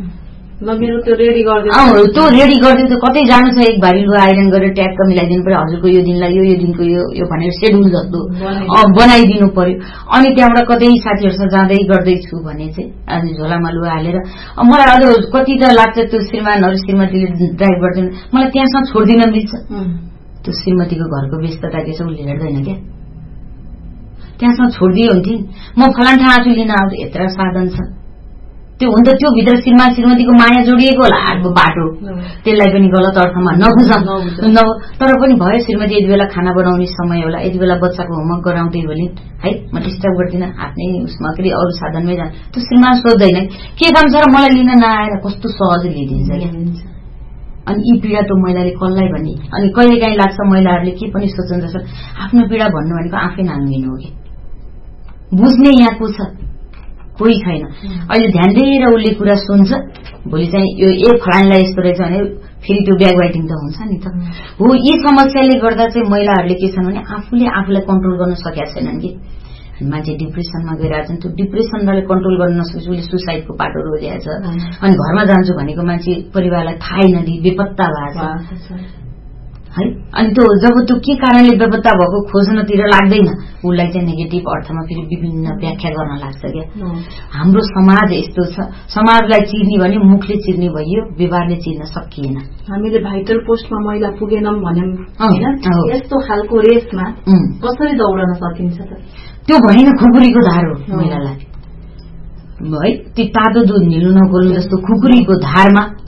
त्यो रेडी गरिदियो त्यो रेडी गरिदियो त्यो कतै जानु छ एक भारी लुगा आइरन गरेर ट्याक्क मिलाइदिनु पर्यो हजुरको यो दिनलाई यो यो दिनको यो यो भनेर सेड्युल जस्तो बनाइदिनु पर्यो अनि त्यहाँबाट कतै साथीहरूसँग जाँदै गर्दैछु भने चाहिँ अनि झोलामा लुगा हालेर मलाई अझ कति त लाग्छ त्यो श्रीमानहरू श्रीमतीले ड्राइभ गर्दैन मलाई त्यहाँसम्म छोडिदिन मिल्छ त्यो श्रीमतीको घरको व्यस्तता के छ उसले हेर्दैन क्या त्यहाँसम्म छोडिदियो हुन्थ्यो म फलान ठाउँ आफू लिन आउँछु यत्र साधन छ त्यो हुन्छ त्यो भित्र श्रीमान श्रीमतीको माया जोडिएको होला आगो बाटो त्यसलाई पनि गलत अर्थमा नबुझौँ तर पनि भयो श्रीमती यति बेला खाना बनाउने समय होला यति बेला बच्चाको होमवर्क गराउँदै होली है म डिस्टर्ब गर्दिनँ आफ्नै उसमा फेरि अरू साधनमै जान्छ त्यो श्रीमान सोध्दैन के काम छ र मलाई लिन नआएर कस्तो सहज लिइदिन्छ क्या अनि यी पीडा त महिलाले कसलाई भन्ने अनि कहिले काहीँ लाग्छ महिलाहरूले के पनि सोच्छन् जस्तो आफ्नो पीडा भन्नु भनेको आफै नाङ्गिनु हो कि बुझ्ने यहाँ को छ कोही छैन अहिले ध्यान दिएर उसले कुरा सुन्छ भोलि चाहिँ यो ए फलानलाई यस्तो रहेछ भने फेरि त्यो ब्याक बाइटिङ त हुन्छ नि त हो यी समस्याले गर्दा चाहिँ महिलाहरूले के छन् भने आफूले आफूलाई कन्ट्रोल गर्न सकेका छैनन् कि मान्छे डिप्रेसनमा गइरहेछन् त्यो डिप्रेसनलाई कन्ट्रोल गर्न नसकेपछि उसले सुसाइडको पाटो रोजेछ अनि घरमा जान्छु भनेको मान्छे परिवारलाई थाहै नदिई बेपत्ता भएको छ है अनि त्यो जब त्यो के कारणले बेपत्ता भएको खोज्नतिर लाग्दैन उसलाई चाहिँ नेगेटिभ अर्थमा फेरि विभिन्न व्याख्या गर्न लाग्छ क्या हाम्रो समाज यस्तो छ समाजलाई चिर्ने भने मुखले चिर्ने भइयो व्यवहारले चिर्न सकिएन हामीले भाइटल पोस्टमा महिला पुगेनौं भन्यौं यस्तो खालको रेसमा कसरी दौडन सकिन्छ त त्यो भएन खुकुरीको धार हो महिलालाई है त्यो तातो दुध निल्नु नगोल्नु जस्तो खुकुरीको धारमा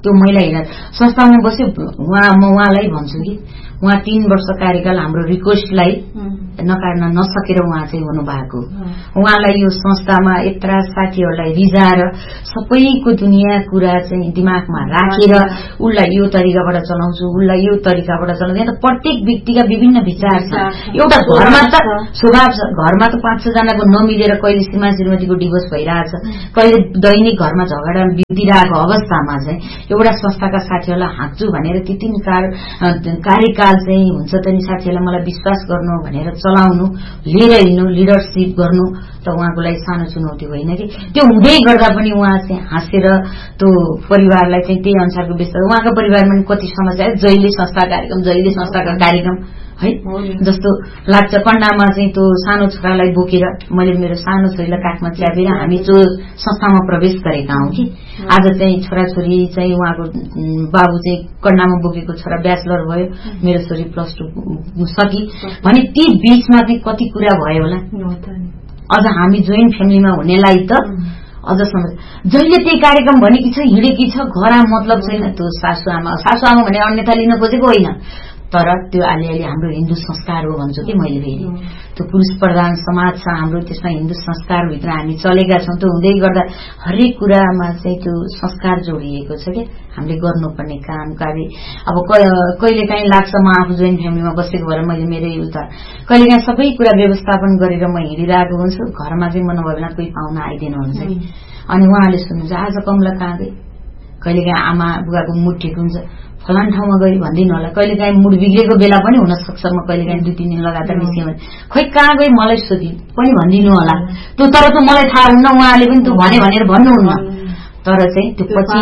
त्यो महिला हेर संस्थामा बस्यो उहाँ म उहाँलाई भन्छु कि उहाँ तीन वर्ष कार्यकाल हाम्रो रिक्वेस्टलाई नकार्न नसकेर उहाँ चाहिँ हुनुभएको उहाँलाई यो संस्थामा यत्रा साथीहरूलाई रिजाएर सबैको दुनियाँ कुरा चाहिँ दिमागमा राखेर उसलाई यो तरिकाबाट चलाउँछु उसलाई यो तरिकाबाट चलाउँछु यहाँ त प्रत्येक व्यक्तिका विभिन्न विचार छ एउटा घरमा त स्वभाव छ घरमा त पाँच छ जनाको नमिलेर कहिले श्रीमान श्रीमतीको डिभोर्स भइरहेछ कहिले दैनिक घरमा झगडा बितिरहेको अवस्थामा चाहिँ एउटा संस्थाका साथीहरूलाई हाँक्छु भनेर ती तीन कार्यकाल चाहिँ हुन्छ त नि साथीहरूलाई मलाई विश्वास गर्नु भनेर चलाउनु लिएर हिँड्नु लिडरसिप गर्नु त उहाँको लागि सानो चुनौती होइन कि त्यो हुँदै गर्दा पनि उहाँ चाहिँ हाँसेर त्यो परिवारलाई चाहिँ त्यही अनुसारको व्यस्त उहाँको परिवारमा पनि कति समस्या जहिले संस्था कार्यक्रम जहिले संस्थाका कार्यक्रम है जस्तो लाग्छ कन्डामा चाहिँ त्यो सानो छोरालाई बोकेर मैले मेरो सानो छोरीलाई काखमा च्यापेर हामी त्यो संस्थामा प्रवेश गरेका हौं कि आज चाहिँ छोराछोरी चाहिँ उहाँको बाबु चाहिँ कन्डामा बोकेको छोरा ब्याचलर भयो मेरो छोरी प्लस टू सकी भने ती बीचमा चाहिँ कति कुरा भयो होला अझ हामी जोइन्ट फ्यामिलीमा हुनेलाई त अझ समझ जहिले त्यही कार्यक्रम भनेकी छ हिँडेकी छ घर मतलब छैन त्यो सासु आमा सासु आमा भने अन्यथा लिन खोजेको होइन तर त्यो अलिअलि हाम्रो हिन्दू संस्कार हो भन्छु कि मैले फेरि त्यो पुरुष प्रधान समाज छ हाम्रो त्यसमा हिन्दू संस्कारभित्र हामी चलेका छौं त्यो हुँदै गर्दा हरेक कुरामा चाहिँ त्यो संस्कार जोडिएको छ कि हामीले गर्नुपर्ने काम कार्य अब कहिलेकाहीँ लाग्छ म आफू जोइन्ट फ्यामिलीमा बसेको भएर मैले मेरो उता कहिलेकाहीँ सबै कुरा व्यवस्थापन गरेर म हिँडिरहेको हुन्छु घरमा चाहिँ म नभए बेला कोही पाहुना आइदिनु हुन्छ कि अनि उहाँले सुन्नुहुन्छ आज कमला कहाँ गई कहिलेकाहीँ आमा बुवाको मुड ठिक हुन्छ फलान ठाउँमा गई भन्दिनु होला कहिलेकाहीँ मुड बिग्रेको बेला पनि हुन सक्छ म कहिलेकाहीँ दुई तीन दिन लगातार निस्क्यो भने खै कहाँ गई मलाई सोधि पनि भनिदिनु होला त्यो तर त मलाई थाहा हुन्न उहाँले पनि त्यो भने भनेर भन्नुहुन्न तर चाहिँ त्यो पछि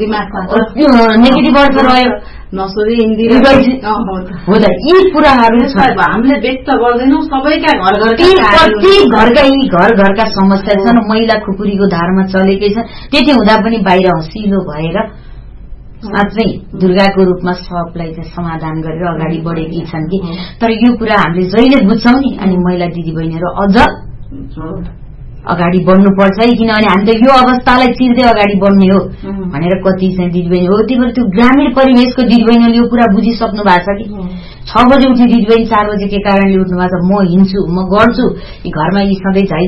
नेगेटिभ अर्थ रह्यो नसोधे हो त यी कुराहरू हामीले व्यक्त गर्दैनौँ सबैका घर प्रत्येक घरका यी घर घरका समस्या छन् महिला खुकुरीको धारमा चलेकै छ त्यति हुँदा पनि बाहिर हँसिलो भएर साँच्चै दुर्गाको रूपमा सबलाई चाहिँ समाधान गरेर अगाडि बढेकी छन् कि तर यो कुरा हामीले जहिले बुझ्छौं नि अनि महिला दिदीबहिनीहरू अझ अगाडि बढ्नुपर्छ है किनभने हामी त यो अवस्थालाई चिर्दै अगाडि बढ्ने हो भनेर कति चाहिँ दिदीबहिनी हो त्यही भएर त्यो ग्रामीण परिवेशको दिदीबहिनीले यो कुरा बुझिसक्नु भएको छ कि छ बजे उठ्ने दिदीबहिनी चार बजे के कारणले उठ्नु भएको छ म हिँड्छु म गर्छु यी घरमा यी सधैँ झाइ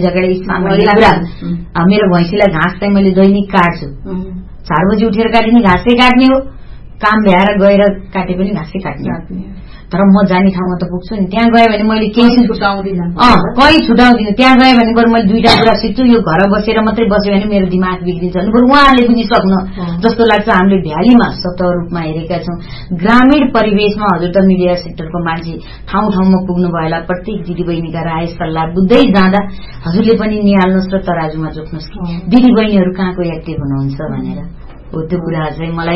झगडा मेरो भैँसीलाई घाँस चाहिँ मैले दैनिक काट्छु चार बजी उठेर काट्ने घाँसै काट्ने हो काम भ्याएर गएर काटे पनि घाँसै काट्ने तर म जाने ठाउँमा त पुग्छु नि त्यहाँ गयो भने मैले केही छुटाउँदिनँ कहीँ छुटाउँदिनँ त्यहाँ गयो भने बरु मैले दुईटा कुरा सिक्छु यो घर बसेर मात्रै बस्यो भने मेरो दिमाग बिग्रिन्छ भने बरु उहाँहरूले बुझिसक्नु जस्तो लाग्छ हामीले भ्यालीमा सतह रूपमा हेरेका छौँ ग्रामीण परिवेशमा हजुर त मिडिया सेक्टरको मान्छे ठाउँ ठाउँमा पुग्नु भएला प्रत्येक दिदीबहिनीका राय सल्लाह बुझ्दै जाँदा हजुरले पनि निहाल्नुहोस् र तराजुमा जोख्नुहोस् कि दिदीबहिनीहरू कहाँको एक्टिभ हुनुहुन्छ भनेर त्यो कुरा चाहिँ मलाई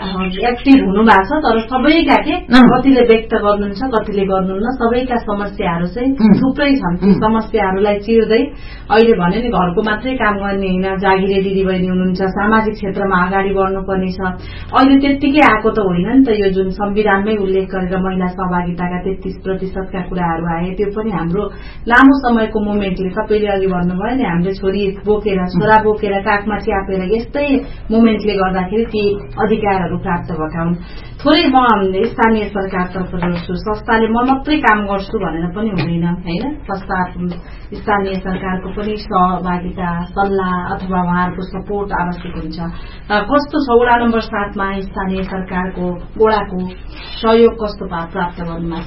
एक्टिभ हुनु भएको छ तर सबैका के कतिले व्यक्त गर्नुहुन्छ कतिले गर्नुहुन्न सबैका समस्याहरू चाहिँ थुप्रै छन् ती समस्याहरूलाई चिर्दै अहिले भने नि घरको मात्रै काम गर्ने होइन जागिरे दिदीबहिनी हुनुहुन्छ सामाजिक क्षेत्रमा अगाडि बढ्नुपर्ने छ अहिले त्यत्तिकै आएको त होइन नि त यो जुन संविधानमै उल्लेख गरेर महिला सहभागिताका तेत्तीस प्रतिशतका कुराहरू आए त्यो पनि हाम्रो लामो समयको मुभमेन्टले सबैले अघि भन्नुभयो नि हामीले छोरी बोकेर छोरा बोकेर काखमा च्यापेर यस्तै मुभमेन्टले गर्दाखेरि ती अधिकारहरू प्राप्त भएका हुन् थोरै म स्थानीय सरकारतर्फ जोड्छु संस्थाले म मात्रै काम गर्छु भनेर पनि हुँदैन होइन संस्था स्थानीय सरकारको पनि सहभागिता सल्लाह अथवा उहाँहरूको सपोर्ट आवश्यक हुन्छ कस्तो छ वडा नम्बर सातमा स्थानीय सरकारको वडाको सहयोग कस्तो प्राप्त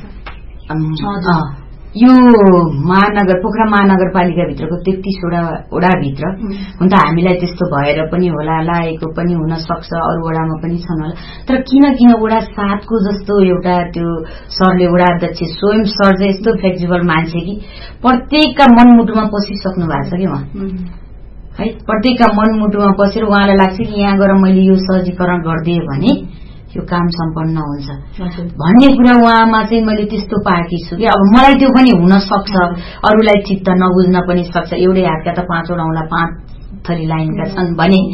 गर्नुभएको छ यो महानगर पोखरा महानगरपालिकाभित्रको तेत्तीसवटा वडाभित्र हुन त हामीलाई त्यस्तो भएर पनि होला लागेको पनि हुन सक्छ अरू वडामा पनि छन् होला तर किन किन वडा सातको जस्तो एउटा त्यो सरले वडा अध्यक्ष स्वयं सर चाहिँ यस्तो फ्लेक्सिबल मान्छे कि प्रत्येकका मनमुटुमा पसिसक्नु भएको छ कि उहाँ है प्रत्येकका मनमुटुमा पसेर उहाँलाई लाग्छ कि यहाँ गएर मैले यो सहजीकरण गरिदिएँ भने यो काम सम्पन्न हुन्छ भन्ने कुरा उहाँमा चाहिँ मैले त्यस्तो पाएकी छु कि अब मलाई त्यो पनि हुन सक्छ अरूलाई चित्त नबुझ्न पनि सक्छ एउटै हातका त पाँचवटा औँला पाँच थरी लाइनका छन् भने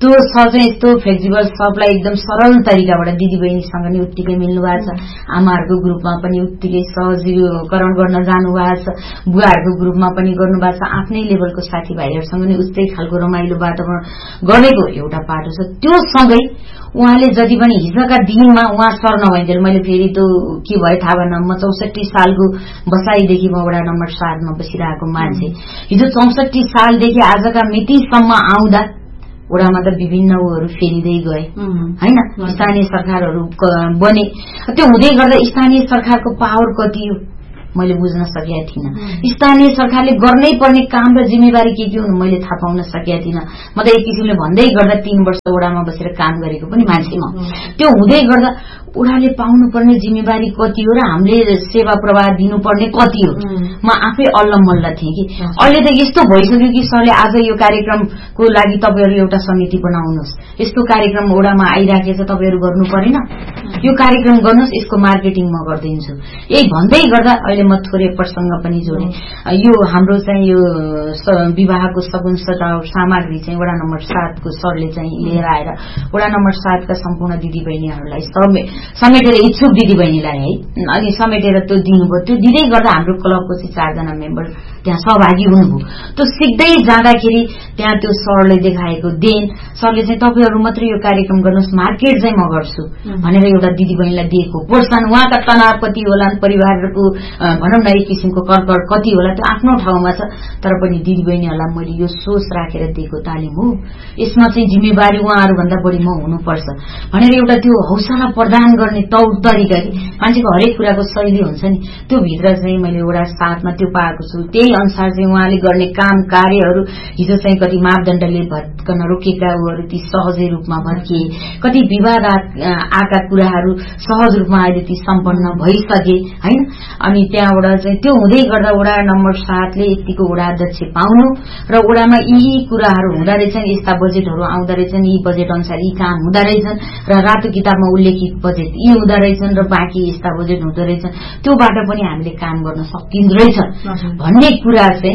त्यो सर चाहिँ यस्तो फ्लेक्सिबल सबलाई एकदम सरल तरिकाबाट दिदीबहिनीसँग नि उत्तिकै मिल्नु भएको छ, आमाहरूको ग्रुपमा पनि उत्तिकै सहजीकरण गर्न जानु भएको छ, बुवाहरूको ग्रुपमा पनि गर्नु भएको छ, आफ्नै लेभलको साथीभाइहरूसँग नि उस्तै खालको रमाइलो वातावरण गरेको एउटा पाटो छ। त्यो सँगै उहाँले जति पनि हिजोका दिनमा उहाँ सर नभइन्जेल मैले फेरि त्यो के भयो थाहा भएन, म चौसठी सालको बसाईदेखि म वडा नम्बर सातमा बसिरहेको मान्छे, हिजो चौसठी सालदेखि आजका मितिसम्म आउँदा वडामा त विभिन्न उहरू फेरिँदै गए हैन, स्थानीय सरकारहरू बने। त्यो हुँदै गर्दा स्थानीय सरकारको पावर कति हो मैले बुझ्न सकेका थिइनँ, स्थानीय सरकारले गर्नै पर्ने काम र जिम्मेवारी के के हुन् मैले थाहा पाउन सकेका थिइनँ। म त एक किसिमले भन्दै गर्दा तीन वर्ष वडामा बसेर काम गरेको पनि मान्छे म। त्यो हुँदै गर्दा वडाले पाउनुपर्ने जिम्मेवारी कति हो र हामीले सेवा प्रवाह दिनुपर्ने कति हो, म आफै अल्लमल्ल थिएँ कि अहिले त यस्तो भइसक्यो कि सरले आज यो कार्यक्रमको लागि तपाईहरु एउटा समिति बनाउनुहोस्, यस्तो कार्यक्रम वडामा आइराखेछ तपाईहरु गर्नु परेन, यो कार्यक्रम गर्नुहोस्, यसको मार्केटिङ म गरिदिन्छु। यही भन्दै गर्दा अहिले म थोरै प्रसंग पनि जोडे, यो हाम्रो चाहिँ यो विवाहको सगुन सजाव सामग्री चाहिँ वडा नम्बर सात को सरले चाहिँ लिएर आएर वडा नम्बर सात का सम्पूर्ण दिदीबहिनीहरूलाई समेटेर इच्छुक दिदीबहिनीलाई है अनि समेटेर त्यो दिनुभयो। त्यो दिँदै गर्दा हाम्रो क्लबको चाहिँ चारजना मेम्बर त्यहाँ सहभागी हुनुभयो। त्यो सिक्दै जाँदाखेरि त्यहाँ त्यो सरले देखाएको देन, सरले चाहिँ तपाईहरु मात्रै यो कार्यक्रम गर्नुहोस्, मार्केट चाहिँ म गर्छु भनेर एउटा दिदीबहिनीलाई दिएको प्रोत्साहन, उहाँका तनाव कति होला, परिवारको भनौं न एक किसिमको कर्कड कति होला त्यो आफ्नो ठाउँमा छ, तर पनि दिदीबहिनीहरूलाई मैले यो सोच राखेर दिएको तालिम हो, यसमा चाहिँ जिम्मेवारी उहाँहरू भन्दा बढी म हुनुपर्छ भनेर एउटा त्यो हौसला प्रदान गर्ने तौर तरिका कि मान्छेको हरेक कुराको शैली हुन्छ नि, त्यो भित्र चाहिँ मैले वडा सातमा त्यो पाएको छु। त्यही अनुसार चाहिँ उहाँले गर्ने काम कार्यहरू हिजो चाहिँ कति मापदण्डले भत्कन रोकेका उहरू ती सहजै रूपमा भत्किए, कति विवाद आएका कुराहरू सहज रूपमा अहिले ती सम्पन्न भइसके हैन। अनि त्यहाँबाट चाहिँ त्यो हुँदै गर्दा वडा नम्बर सातले यतिको वडा अध्यक्ष पाउनु र वडामा यी कुराहरू हुँदा रहेछन्, यस्ता बजेटहरू आउँदा रहेछन्, यी बजेट अनुसार यी काम हुँदा रहेछन् र रातो किताबमा उल्लेखित बजेट यी हुँदा रहेछन् र बाँकी यस्ता बजेट हुँदो रहेछन्, त्योबाट पनि हामीले काम गर्न सकिँदो रहेछ भन्ने कुरा चाहिँ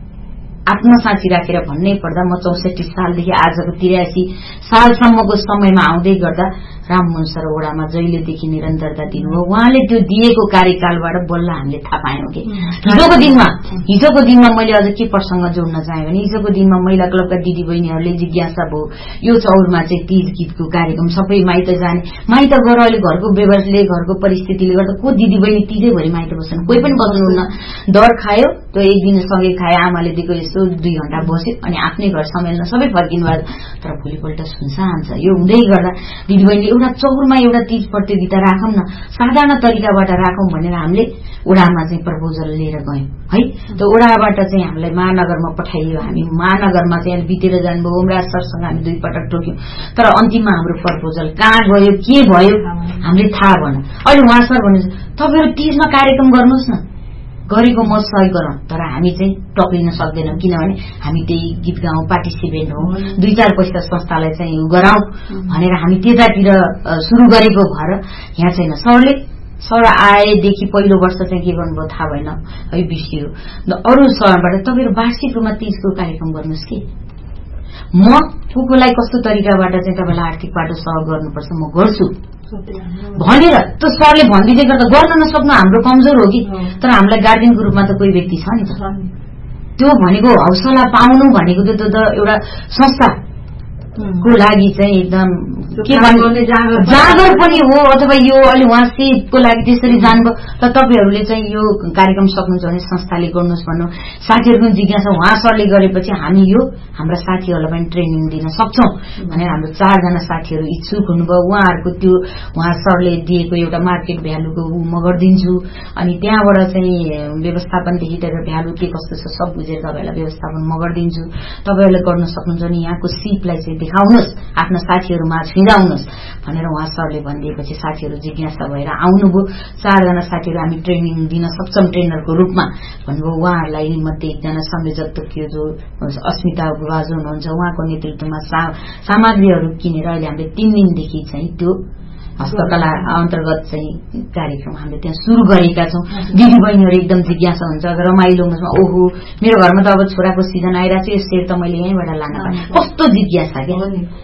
आत्मसाक्षी राखेर भन्नै पर्दा म चौसठी सालदेखि आजको त्रियासी सालसम्मको समयमा आउँदै गर्दा राममोहन सर वडामा जहिलेदेखि निरन्तरता दिनुभयो, उहाँले त्यो दिएको कार्यकालबाट बल्ल हामीले थाहा पायौं कि हिजोको दिनमा हिजोको दिनमा मैले अझ के प्रसंग जोड्न चाहे भने हिजोको दिनमा महिला क्लबका दिदीबहिनीहरूले जिज्ञासा भयो यो चौरमा चाहिँ तीज गीतको कार्यक्रम सबै माइत जाने, माइत गएर अहिले घरको व्यवहारले घरको परिस्थितिले गर्दा को दिदीबहिनी तीजैभरि माइत बस्छन्, कोही पनि बस्नुहुन्न, डर खायो त्यो एक दिन सँगै खाए, आमाले दिएको यसो दुई घण्टा बस्यो अनि आफ्नै घर समेल्न सबै फर्किनु भयो, तर भोलिपल्ट सुनसान छ। यो हुँदै गर्दा दिदीबहिनी एउटा चौरमा एउटा तीज प्रतियोगिता राखौं न, साधारण तरिकाबाट राखौं भनेर हामीले वडामा चाहिँ प्रपोजल लिएर गयौं है। त्यो वडाबाट चाहिँ हामीलाई महानगरमा पठाइयो, हामी महानगरमा चाहिँ बितेर जानुभयो, ओमराज सरसँग हामी दुई पटक टोक्यौं, तर अन्तिममा हाम्रो प्रपोजल कहाँ गयो के भयो हामीले थाहा भएन। अहिले उहाँ सर भन्नुहुन्छ तपाईहरु तीजमा कार्यक्रम गर्नुहोस् न, गरेको म सहयोग गरौं, तर हामी चाहिँ टक्लिन सक्दैनौं किनभने हामी त्यही गीत गाउँ पार्टिसिपेन्ट हौ, दुई चार पैसा संस्थालाई चाहिँ गराउँ भनेर हामी त्यतातिर सुरु गरेको भएर यहाँ छैन। सरले सर आएदेखि पहिलो वर्ष चाहिँ के गर्नुभयो थाहा भएन है, बिर्सियो। अरू सरबाट तपाईहरु वार्षिक रूपमा तीजको कार्यक्रम गर्नुहोस् कि म कोकोलाई कस्तो तरिकाबाट चाहिँ तपाईलाई आर्थिक बाटो सहयोग गर्नुपर्छ म गर्छु भनेर त्यो सरले भनिदिँदै गर्दा गर्न नसक्नु हाम्रो कमजोर हो कि, तर हामीलाई गार्जियनको रूपमा त कोही व्यक्ति छ नि त, त्यो भनेको हौसला पाउनु भनेको त एउटा संस्था को लागि चाहिँ एकदम के भन्ने जागर पनि हो, अथवा यो अहिले उहाँ सिपको लागि त्यसरी जानुभयो। तर तपाईहरुले चाहिँ यो कार्यक्रम सक्नुहुन्छ भने संस्थाले गर्नुहोस् भन्नु साथीहरुको जिज्ञासा उहाँ सरले गरेपछि हामी यो हाम्रा साथीहरुलाई पनि ट्रेनिङ दिन सक्छौं भनेर हाम्रो चारजना साथीहरु इच्छुक हुनुभयो। उहाँहरुको त्यो उहाँ सरले दिएको एउटा मार्केट भ्यालुको म गर्दिन्छु, अनि त्यहाँबाट चाहिँ व्यवस्थापनदेखि लिएर भ्यालु के कस्तो छ सब बुझेर तपाईहरुलाई व्यवस्थापन म गर्दिन्छु, तपाईहरुले गर्न सक्नुहुन्छ भने यहाँको सिपलाई चाहिँ देखाउनुहोस्, आफ्ना साथीहरुमा छिराउनुहोस् भनेर उहाँ सरले भनिदिएपछि साथीहरु जिज्ञासा भएर आउनुभयो। चारजना साथीहरु हामी ट्रेनिङ दिन सक्छौं ट्रेनरको रूपमा भन्नुभयो। उहाँहरूलाई मध्ये एकजना संयोजक थियो जो अस्मिता गुवाज हुनुहुन्छ, उहाँको नेतृत्वमा सामग्रीहरू किनेर अहिले हामीले तीन दिनदेखि चाहिँ त्यो हस्तकला अन्तर्गत चाहिँ कार्यक्रम हामीले त्यहाँ सुरु गरेका छौं। दिदी बहिनीहरू एकदम जिज्ञासा हुन्छ, रमाइलो हुन्छ, ओहो मेरो घरमा त अब छोराको सिजन आइरहेको छ, यो सेट त मैले यहीँबाट लान पाएँ, कस्तो जिज्ञासा क्या।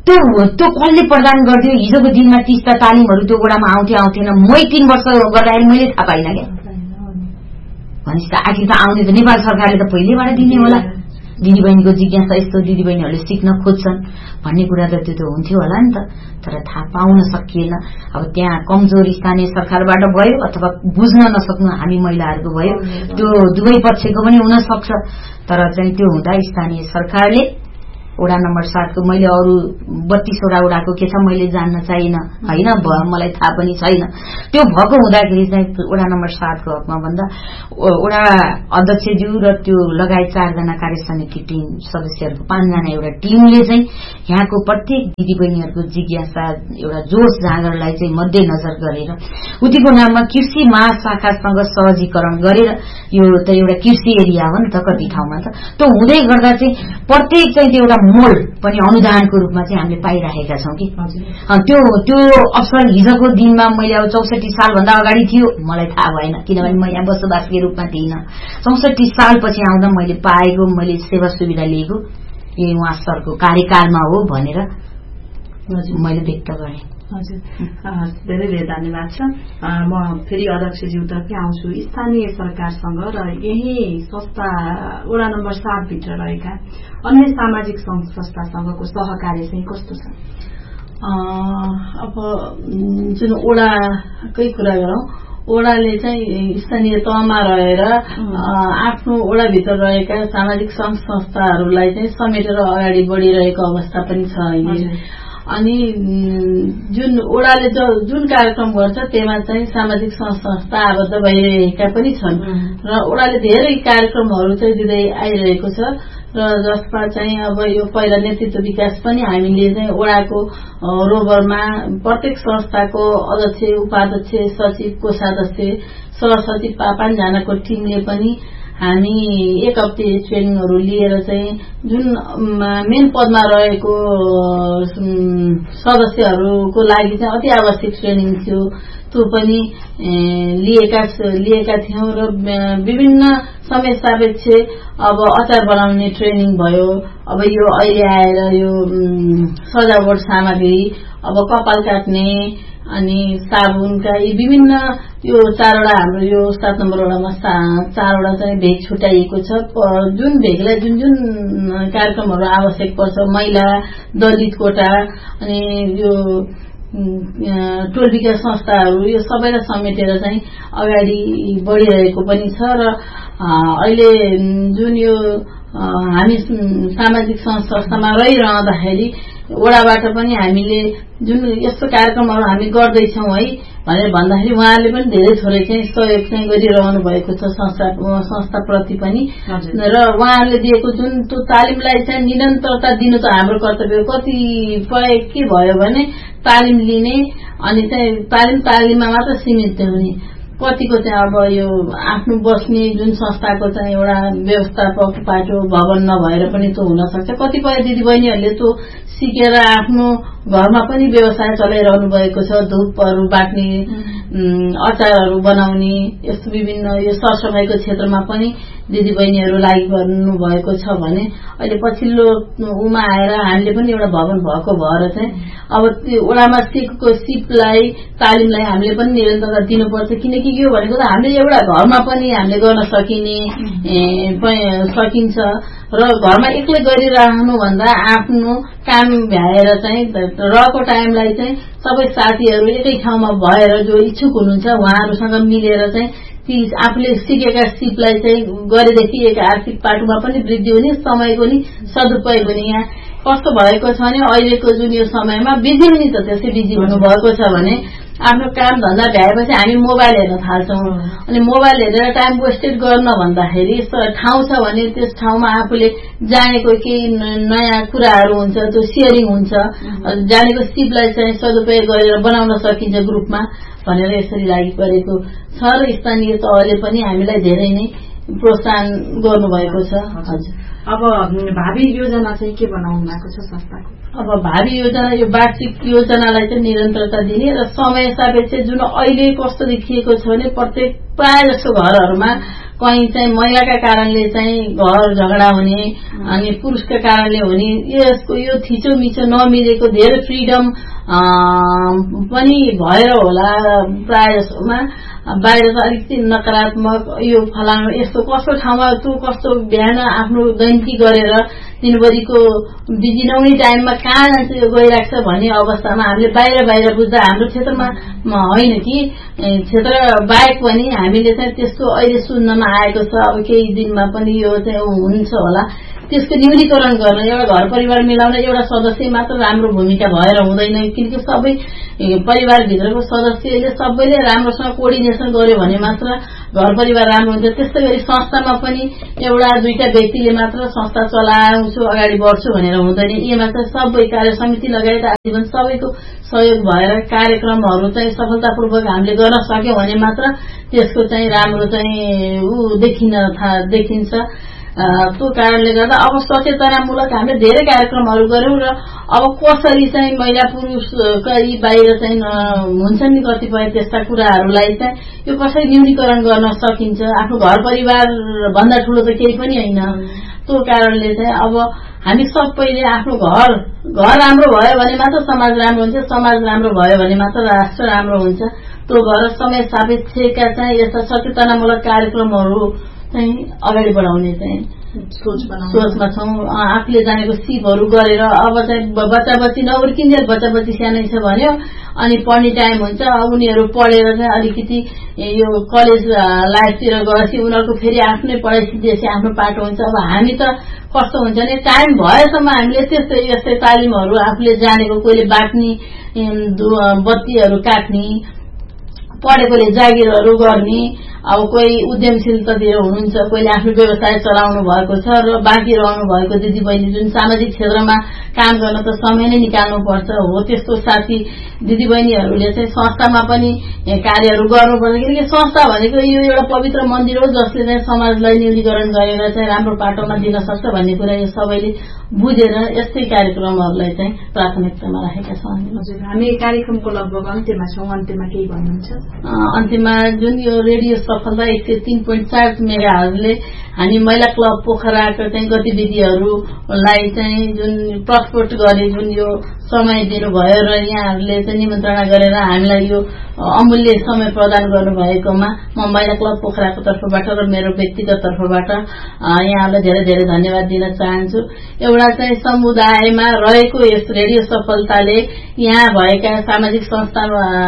त्यो त्यो कसले प्रदान गर्थ्यो? हिजोको दिनमा तीसटा तालिमहरू त्यो वडामा आउँथ्यो आउँथेन मै तीन वर्ष गर्दाखेरि मैले थाहा पाइनँ क्या। भनेपछि त आखिर त आउने त नेपाल सरकारले त पहिलेबाट दिने होला। दिदीबहिनीको जिज्ञासा यस्तो दिदीबहिनीहरूले सिक्न खोज्छन् भन्ने कुरा त त्यो त हुन्थ्यो होला नि त, तर थाहा पाउन सकिएन। अब त्यहाँ कमजोर स्थानीय सरकारबाट भयो अथवा बुझ्न नसक्नु हामी महिलाहरूको भयो, त्यो दुवै पक्षको पनि हुन सक्छ। तर चाहिँ त्यो हुँदा स्थानीय सरकारले वडा नम्बर सातको मैले अरू बत्तीसवटा वडाको के छ मैले जान्न चाहिन होइन, मलाई थाहा पनि छैन। त्यो भएको हुँदाखेरि चाहिँ वडा नम्बर सातको हकमा भन्दा वडा अध्यक्षज्यू र त्यो लगायत चारजना कार्य समिति टिम सदस्यहरूको पाँचजना एउटा टिमले चाहिँ यहाँको प्रत्येक दिदीबहिनीहरूको जिज्ञासा एउटा जोश जाँगरलाई चाहिँ मध्यनजर गरेर उतिको नाममा कृषि महाशाखासँग सहजीकरण गरेर, यो त एउटा कृषि एरिया हो नि त कति ठाउँमा त, त्यो हुँदै गर्दा चाहिँ प्रत्येक चाहिँ त्यो एउटा मोल पनि अनुदानको रूपमा चाहिँ हामीले पाइरहेका छौँ कि। त्यो त्यो अवसर हिजोको दिनमा मैले अब चौसठी सालभन्दा अगाडि थियो मलाई थाहा भएन, किनभने म यहाँ बसोबासको रूपमा थिइनँ। चौसठी सालपछि आउँदा मैले पाएको, मैले सेवा सुविधा लिएको यो उहाँ सरको कार्यकालमा हो भनेर मैले व्यक्त गरेँ। हजुर, धेरै धेरै धन्यवाद छ। म फेरि अध्यक्षज्यूतर्फै आउँछु। स्थानीय सरकारसँग र यही संस्था वडा नम्बर सातभित्र रहेका अन्य सामाजिक संघ संस्थासँगको सहकार्य चाहिँ कस्तो छ? अब जुन वडाकै कुरा गरौँ, वडाले चाहिँ स्थानीय तहमा रहेर आफ्नो वडाभित्र रहेका सामाजिक संघ संस्थाहरूलाई चाहिँ समेटेर अगाडि बढिरहेको अवस्था पनि छ अहिले। अनि जुन वडाले जुन कार्यक्रम गर्छ त्यसमा चाहिँ सामाजिक संस्था आबद्ध भइरहेका पनि छन् र वडाले धेरै कार्यक्रमहरू चाहिँ दिँदै आइरहेको छ र जसमा चाहिँ अब यो पहिला नेतृत्व विकास पनि हामीले चाहिँ वडाको रोबरमा प्रत्येक संस्थाको अध्यक्ष, उपाध्यक्ष, सचिव, कोषाध्यक्ष, सहसचिव पाँचजनाको टिमले पनि हामी एक हप्ते ट्रेनिङहरू लिएर चाहिँ जुन मेन पदमा रहेको सदस्यहरूको लागि चाहिँ अति आवश्यक ट्रेनिङ थियो त्यो पनि लिएका लिएका थियौं र विभिन्न समय सापेक्ष अब अचार बनाउने ट्रेनिङ भयो। अब यो अहिले आएर यो सजावट सामग्री, अब कपाल काट्ने अनि साबुनका यी विभिन्न यो चारवटा हाम्रो यो सात नम्बर वडामा चारवटा चाहिँ भेग छुट्याइएको छ। जुन भेगलाई जुन जुन कार्यक्रमहरू आवश्यक पर्छ, महिला, दलित कोटा अनि यो टोल विकास संस्थाहरू, यो सबैलाई समेटेर चाहिँ अगाडि बढिरहेको पनि छ र अहिले जुन यो हामी सामाजिक संस्थामा रहिरहँदाखेरि वडाबाट पनि हामीले जुन यस्तो कार्यक्रमहरू हामी गर्दैछौँ है भनेर भन्दाखेरि उहाँहरूले पनि धेरै थोरै चाहिँ सहयोग चाहिँ गरिरहनु भएको छ संस्था संस्थाप्रति पनि र उहाँहरूले दिएको जुन त्यो तालिमलाई चाहिँ निरन्तरता दिनु त हाम्रो कर्तव्य। कतिपय के भयो भने तालिम लिने अनि चाहिँ तालिम तालिममा मात्र सीमित हुने, कतिको चाहिँ अब यो आफ्नो बस्ने जुन संस्थाको चाहिँ एउटा व्यवस्थापक पाटो भवन नभएर पनि त्यो हुन सक्छ। कतिपय दिदीबहिनीहरूले त्यो सिकेर आफ्नो घरमा पनि व्यवसाय चलाइरहनु भएको छ, धूपहरू बाट्ने, अचारहरू बनाउने, यस्तो विभिन्न यो सरसफाइको क्षेत्रमा पनि दिदीबहिनीहरू लागि गर्नु भएको छ भने अहिले पछिल्लो उमा आएर हामीले पनि एउटा भवन भएको भएर चाहिँ अब त्यो वडामा सिकेको सिपलाई तालिमलाई हामीले पनि निरन्तरता दिनुपर्छ। किनकि यो भनेको त हामीले एउटा घरमा पनि हामीले गर्न सकिने सकिन्छ र घरमा एक्लै गरिरहनु भन्दा आफ्नो काम भ्याएर चाहिँ रहेको टाइमलाई चाहिँ सबै साथीहरू एकै ठाउँमा भएर जो इच्छुक हुनुहुन्छ उहाँहरूसँग मिलेर चाहिँ ती आफूले सिकेका सिपलाई चाहिँ गरेदेखि एक आर्थिक पाटोमा पनि वृद्धि हुने, समयको नि सदुपयोग हुने। यहाँ कस्तो भएको छ भने अहिलेको जुन यो समयमा बिजी हुने त त्यसै बिजी हुनुभएको छ भने आफ्नो काम धन्दा भ्याएपछि हामी मोबाइल हेर्न थाल्छौँ अनि मोबाइल हेरेर टाइम वेस्टेड गर्न भन्दाखेरि ठाउँ छ भने त्यस ठाउँमा आफूले जानेको केही नयाँ कुराहरू हुन्छ, त्यो सेयरिङ हुन्छ, जानेको सिपलाई चाहिँ सदुपयोग गरेर बनाउन सकिन्छ ग्रुपमा भनेर यसरी लागि परेको छ र स्थानीय तहले पनि हामीलाई धेरै नै प्रोत्साहन गर्नुभएको छ। हजुर, अब भावी योजना चाहिँ के बनाउनु भएको छ संस्थाको? अब भावी योजना यो वार्षिक योजनालाई चाहिँ निरन्तरता दिने र समय सापेक्ष जुन अहिले कस्तो देखिएको छ भने प्रत्येक प्राय जसो घरहरूमा कहीँ चाहिँ महिलाका कारणले चाहिँ घर झगडा हुने अनि पुरुषका कारणले हुने यसको यो थिचोमिचो नमिलेको धेरै फ्रिडम पनि भएर होला प्राय जसोमा बाहिर त अलिकति नकारात्मक यो फलानु यस्तो कस्तो ठाउँमा तँ कस्तो बिहान आफ्नो दैनिकी गरेर दिनभरिको बिजी नहुने टाइममा कहाँ जान्छ यो गइरहेको छ भन्ने अवस्थामा हामीले बाहिर बाहिर बुझ्दा हाम्रो क्षेत्रमा होइन कि क्षेत्र बाहेक पनि हामीले चाहिँ त्यस्तो अहिले सुन्नमा आएको छ। अब केही दिनमा पनि यो चाहिँ हुन्छ होला त्यसको न्यूनीकरण गर्न एउटा घर परिवार मिलाउन एउटा सदस्य मात्र राम्रो भूमिका भएर हुँदैन किनकि सबै परिवारभित्रको सदस्यले सबैले राम्रोसँग कोअर्डिनेसन गर्यो भने मात्र घर परिवार राम्रो हुन्छ। त्यस्तै गरी संस्थामा पनि एउटा दुईटा व्यक्तिले मात्र संस्था चलाउँछु अगाडि बढ्छु भनेर हुँदैन। यसमा चाहिँ सबै कार्य समिति लगायत आजीवन सबैको सहयोग भएर कार्यक्रमहरू चाहिँ सफलतापूर्वक हामीले गर्न सक्यौं भने मात्र त्यसको चाहिँ राम्रो चाहिँ ऊ देखिन देखिन्छ। त्यो कारणले गर्दा अब सचेतनामूलक हामीले धेरै कार्यक्रमहरू गर्यौं र अब कसरी चाहिँ महिला पुरुषका यी बाहिर चाहिँ हुन्छन् नि कतिपय त्यस्ता कुराहरूलाई चाहिँ यो कसरी न्यूनीकरण गर्न सकिन्छ। आफ्नो घर परिवार भन्दा ठूलो त केही पनि होइन। त्यो कारणले चाहिँ अब हामी सबैले आफ्नो घर घर राम्रो भयो भने मात्र समाज राम्रो हुन्छ, समाज राम्रो भयो भने मात्र राष्ट्र राम्रो हुन्छ। त्यो भएर समय सापेक्षका चाहिँ यस्ता सचेतनामूलक कार्यक्रमहरू चाहिँ अगाडि बढाउने चाहिँ सोचमा छौं। आफूले जानेको सिपहरू गरेर अब चाहिँ बच्चा बच्ची नहुर्किन्जेल बच्चा बच्ची सानै छ भन्यो अनि पढ्ने टाइम हुन्छ उनीहरू पढेर चाहिँ अलिकति यो कलेज लाइफतिर गएपछि उनीहरूको फेरि आफ्नै पढाइ सिद्धेपछि आफ्नो पाटो हुन्छ। अब हामी त कस्तो हुन्छ भने टाइम भएसम्म हामीले त्यस्तै यस्तै तालिमहरू आफूले जानेको कोहीले बाट्ने बत्तीहरू काट्ने पढेकोले जागिरहरू गर्ने अब कोही उद्यमशीलतातिर हुनुहुन्छ कोहीले आफ्नो व्यवसाय चलाउनु भएको छ र बाँकी रहनु भएको दिदीबहिनी जुन सामाजिक क्षेत्रमा काम गर्न त समय नै निकाल्नु पर्छ हो त्यस्तो साथी दिदीबहिनीहरूले चाहिँ संस्थामा पनि कार्यहरू गर्नुपर्छ किनकि संस्था भनेको यो एउटा पवित्र मन्दिर हो जसले चाहिँ समाजलाई न्यूनीकरण गरेर चाहिँ राम्रो पाटोमा दिन सक्छ भन्ने कुरा यो सबैले बुझेर यस्तै कार्यक्रमहरूलाई चाहिँ प्राथमिकतामा राखेका छौँ। हजुर हामी कार्यक्रमको लगभग अन्त्यमा छौँ। अन्त्यमा केही भन्नुहुन्छ? अन्त्यमा जुन यो रेडियो सफलता एक सय तीन पोइन्ट चार मेगाहरुले हामी महिला क्लब पोखराका चाहिँ गतिविधिहरूलाई चाहिँ जुन प्रस्फोट गरे जुन यो समय दिनुभयो र यहाँहरूले चाहिँ निमन्त्रणा गरेर हामीलाई यो अमूल्य समय प्रदान गर्नुभएकोमा म महिला क्लब पोखराको तर्फबाट र मेरो व्यक्तिगत तर्फबाट यहाँलाई धेरै धेरै धन्यवाद दिन चाहन्छु। एउटा चाहिँ समुदायमा रहेको यस रेडियो सफलताले यहाँ भएका सामाजिक संस्था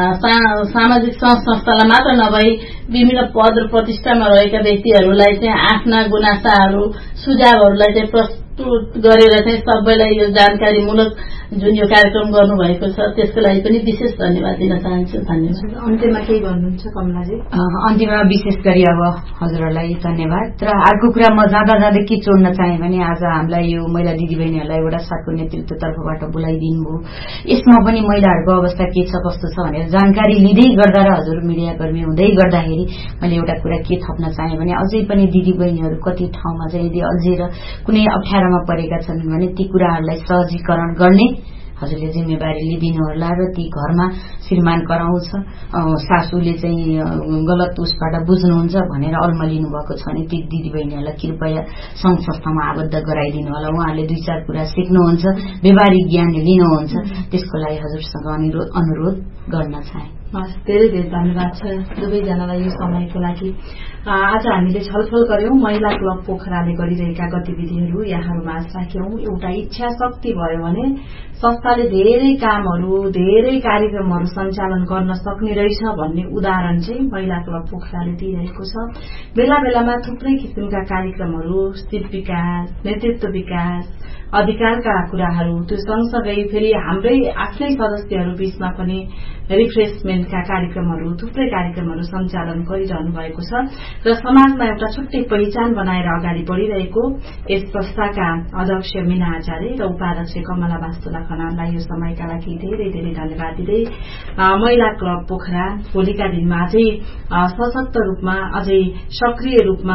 सामाजिक संस्थालाई मात्र नभई विभिन्न पद र प्रतिष्ठामा रहेका व्यक्तिहरूलाई चाहिँ आफ्ना गुनासाहरू सुझावहरूलाई चाहिँ प्रस्तुत गरेर चाहिँ सबैलाई यो जानकारीमूलक जुन यो कार्यक्रम गर्नुभएको छ त्यसको लागि पनि विशेष धन्यवाद दिन चाहन्छु। धन्यवाद। अन्त्यमा केही भन्नुहुन्छ कमलाजी? अन्त्यमा विशेष गरी अब हजुरहरूलाई धन्यवाद। र अर्को कुरा म जाँदा जाँदै के जोड्न चाहे भने आज हामीलाई यो महिला दिदीबहिनीहरूलाई एउटा साथको नेतृत्व तर्फबाट बोलाइदिनु भयो। यसमा पनि महिलाहरूको अवस्था के छ कस्तो छ भनेर जानकारी लिँदै गर्दा र हजुर मिडियाकर्मी हुँदै गर्दाखेरि मैले एउटा कुरा के थप्न चाहे भने अझै पनि दिदीबहिनीहरू कति ठाउँमा चाहिँ यदि अल्झेर कुनै अप्ठ्यारोमा परेका छन् भने ती कुराहरूलाई सहजीकरण गर्ने हजुरले जिम्मेवारी लिदिनु होला र ती घरमा श्रीमान कराउँछ सासूले चाहिँ गलत उसबाट बुझ्नुहुन्छ भनेर अल्मलिनु भएको छ भने ती दिदीबहिनीहरूलाई कृपया संघ संस्थामा आबद्ध गराइदिनु होला। उहाँहरूले दुई चार कुरा सिक्नुहुन्छ व्यवहारिक ज्ञान लिनुहुन्छ त्यसको लागि हजुरसँग अनुरोध गर्न चाहे। हस् धेरै धेरै धन्यवाद छ दुवैजनालाई यो समयको लागि। आज हामीले छलफल गर्यौं महिला क्लब पोखराले गरिरहेका गतिविधिहरू यहाँहरूमाझ राख्यौं। एउटा इच्छा शक्ति भयो भने संस्थाले धेरै कामहरू धेरै कार्यक्रमहरू सञ्चालन गर्न सक्ने रहेछ भन्ने उदाहरण चाहिँ महिला क्लब पोखराले दिइरहेको छ। बेला बेलामा थुप्रै किसिमका कार्यक्रमहरू सिप विकास नेतृत्व विकास अधिकारका कुराहरू त्यो सँगसँगै फेरि हाम्रै आफ्नै सदस्यहरू बीचमा पनि रिफ्रेशमेन्टका कार्यक्रमहरू थुप्रै कार्यक्रमहरू सञ्चालन गरिरहनु भएको छ र समाजमा एउटा छुट्टै पहिचान बनाएर अगाडि बढ़िरहेको यस संस्थाका अध्यक्ष मीना आचार्य र उपाध्यक्ष कमला वास्तुला खनाललाई यो समयका लागि धेरै धेरै धन्यवाद दिँदै महिला क्लब पोखरा भोलिका दिनमा अझै सशक्त रूपमा अझै सक्रिय रूपमा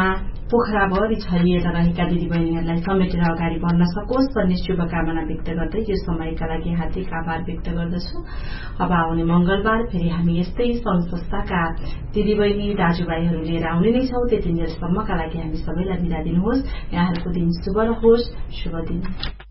पोखराभरि छरिएर रहेका दिदीबहिनीहरूलाई समेटेर अगाडि बढ्न सकोस् भन्ने शुभकामना व्यक्त गर्दै यो समयका लागि हार्दिक आभार व्यक्त गर्दछु। अब आउने मंगलबार फेरि हामी यस्तै संघ संस्थाका दिदीबहिनी दाजुभाइहरू लिएर आउने नै छौं। त्यतिन्जेलसम्मका लागि हामी सबैलाई बिदा दिनुहोस्। यहाँहरूको दिन शुभ रहोस्। शुभ दिन।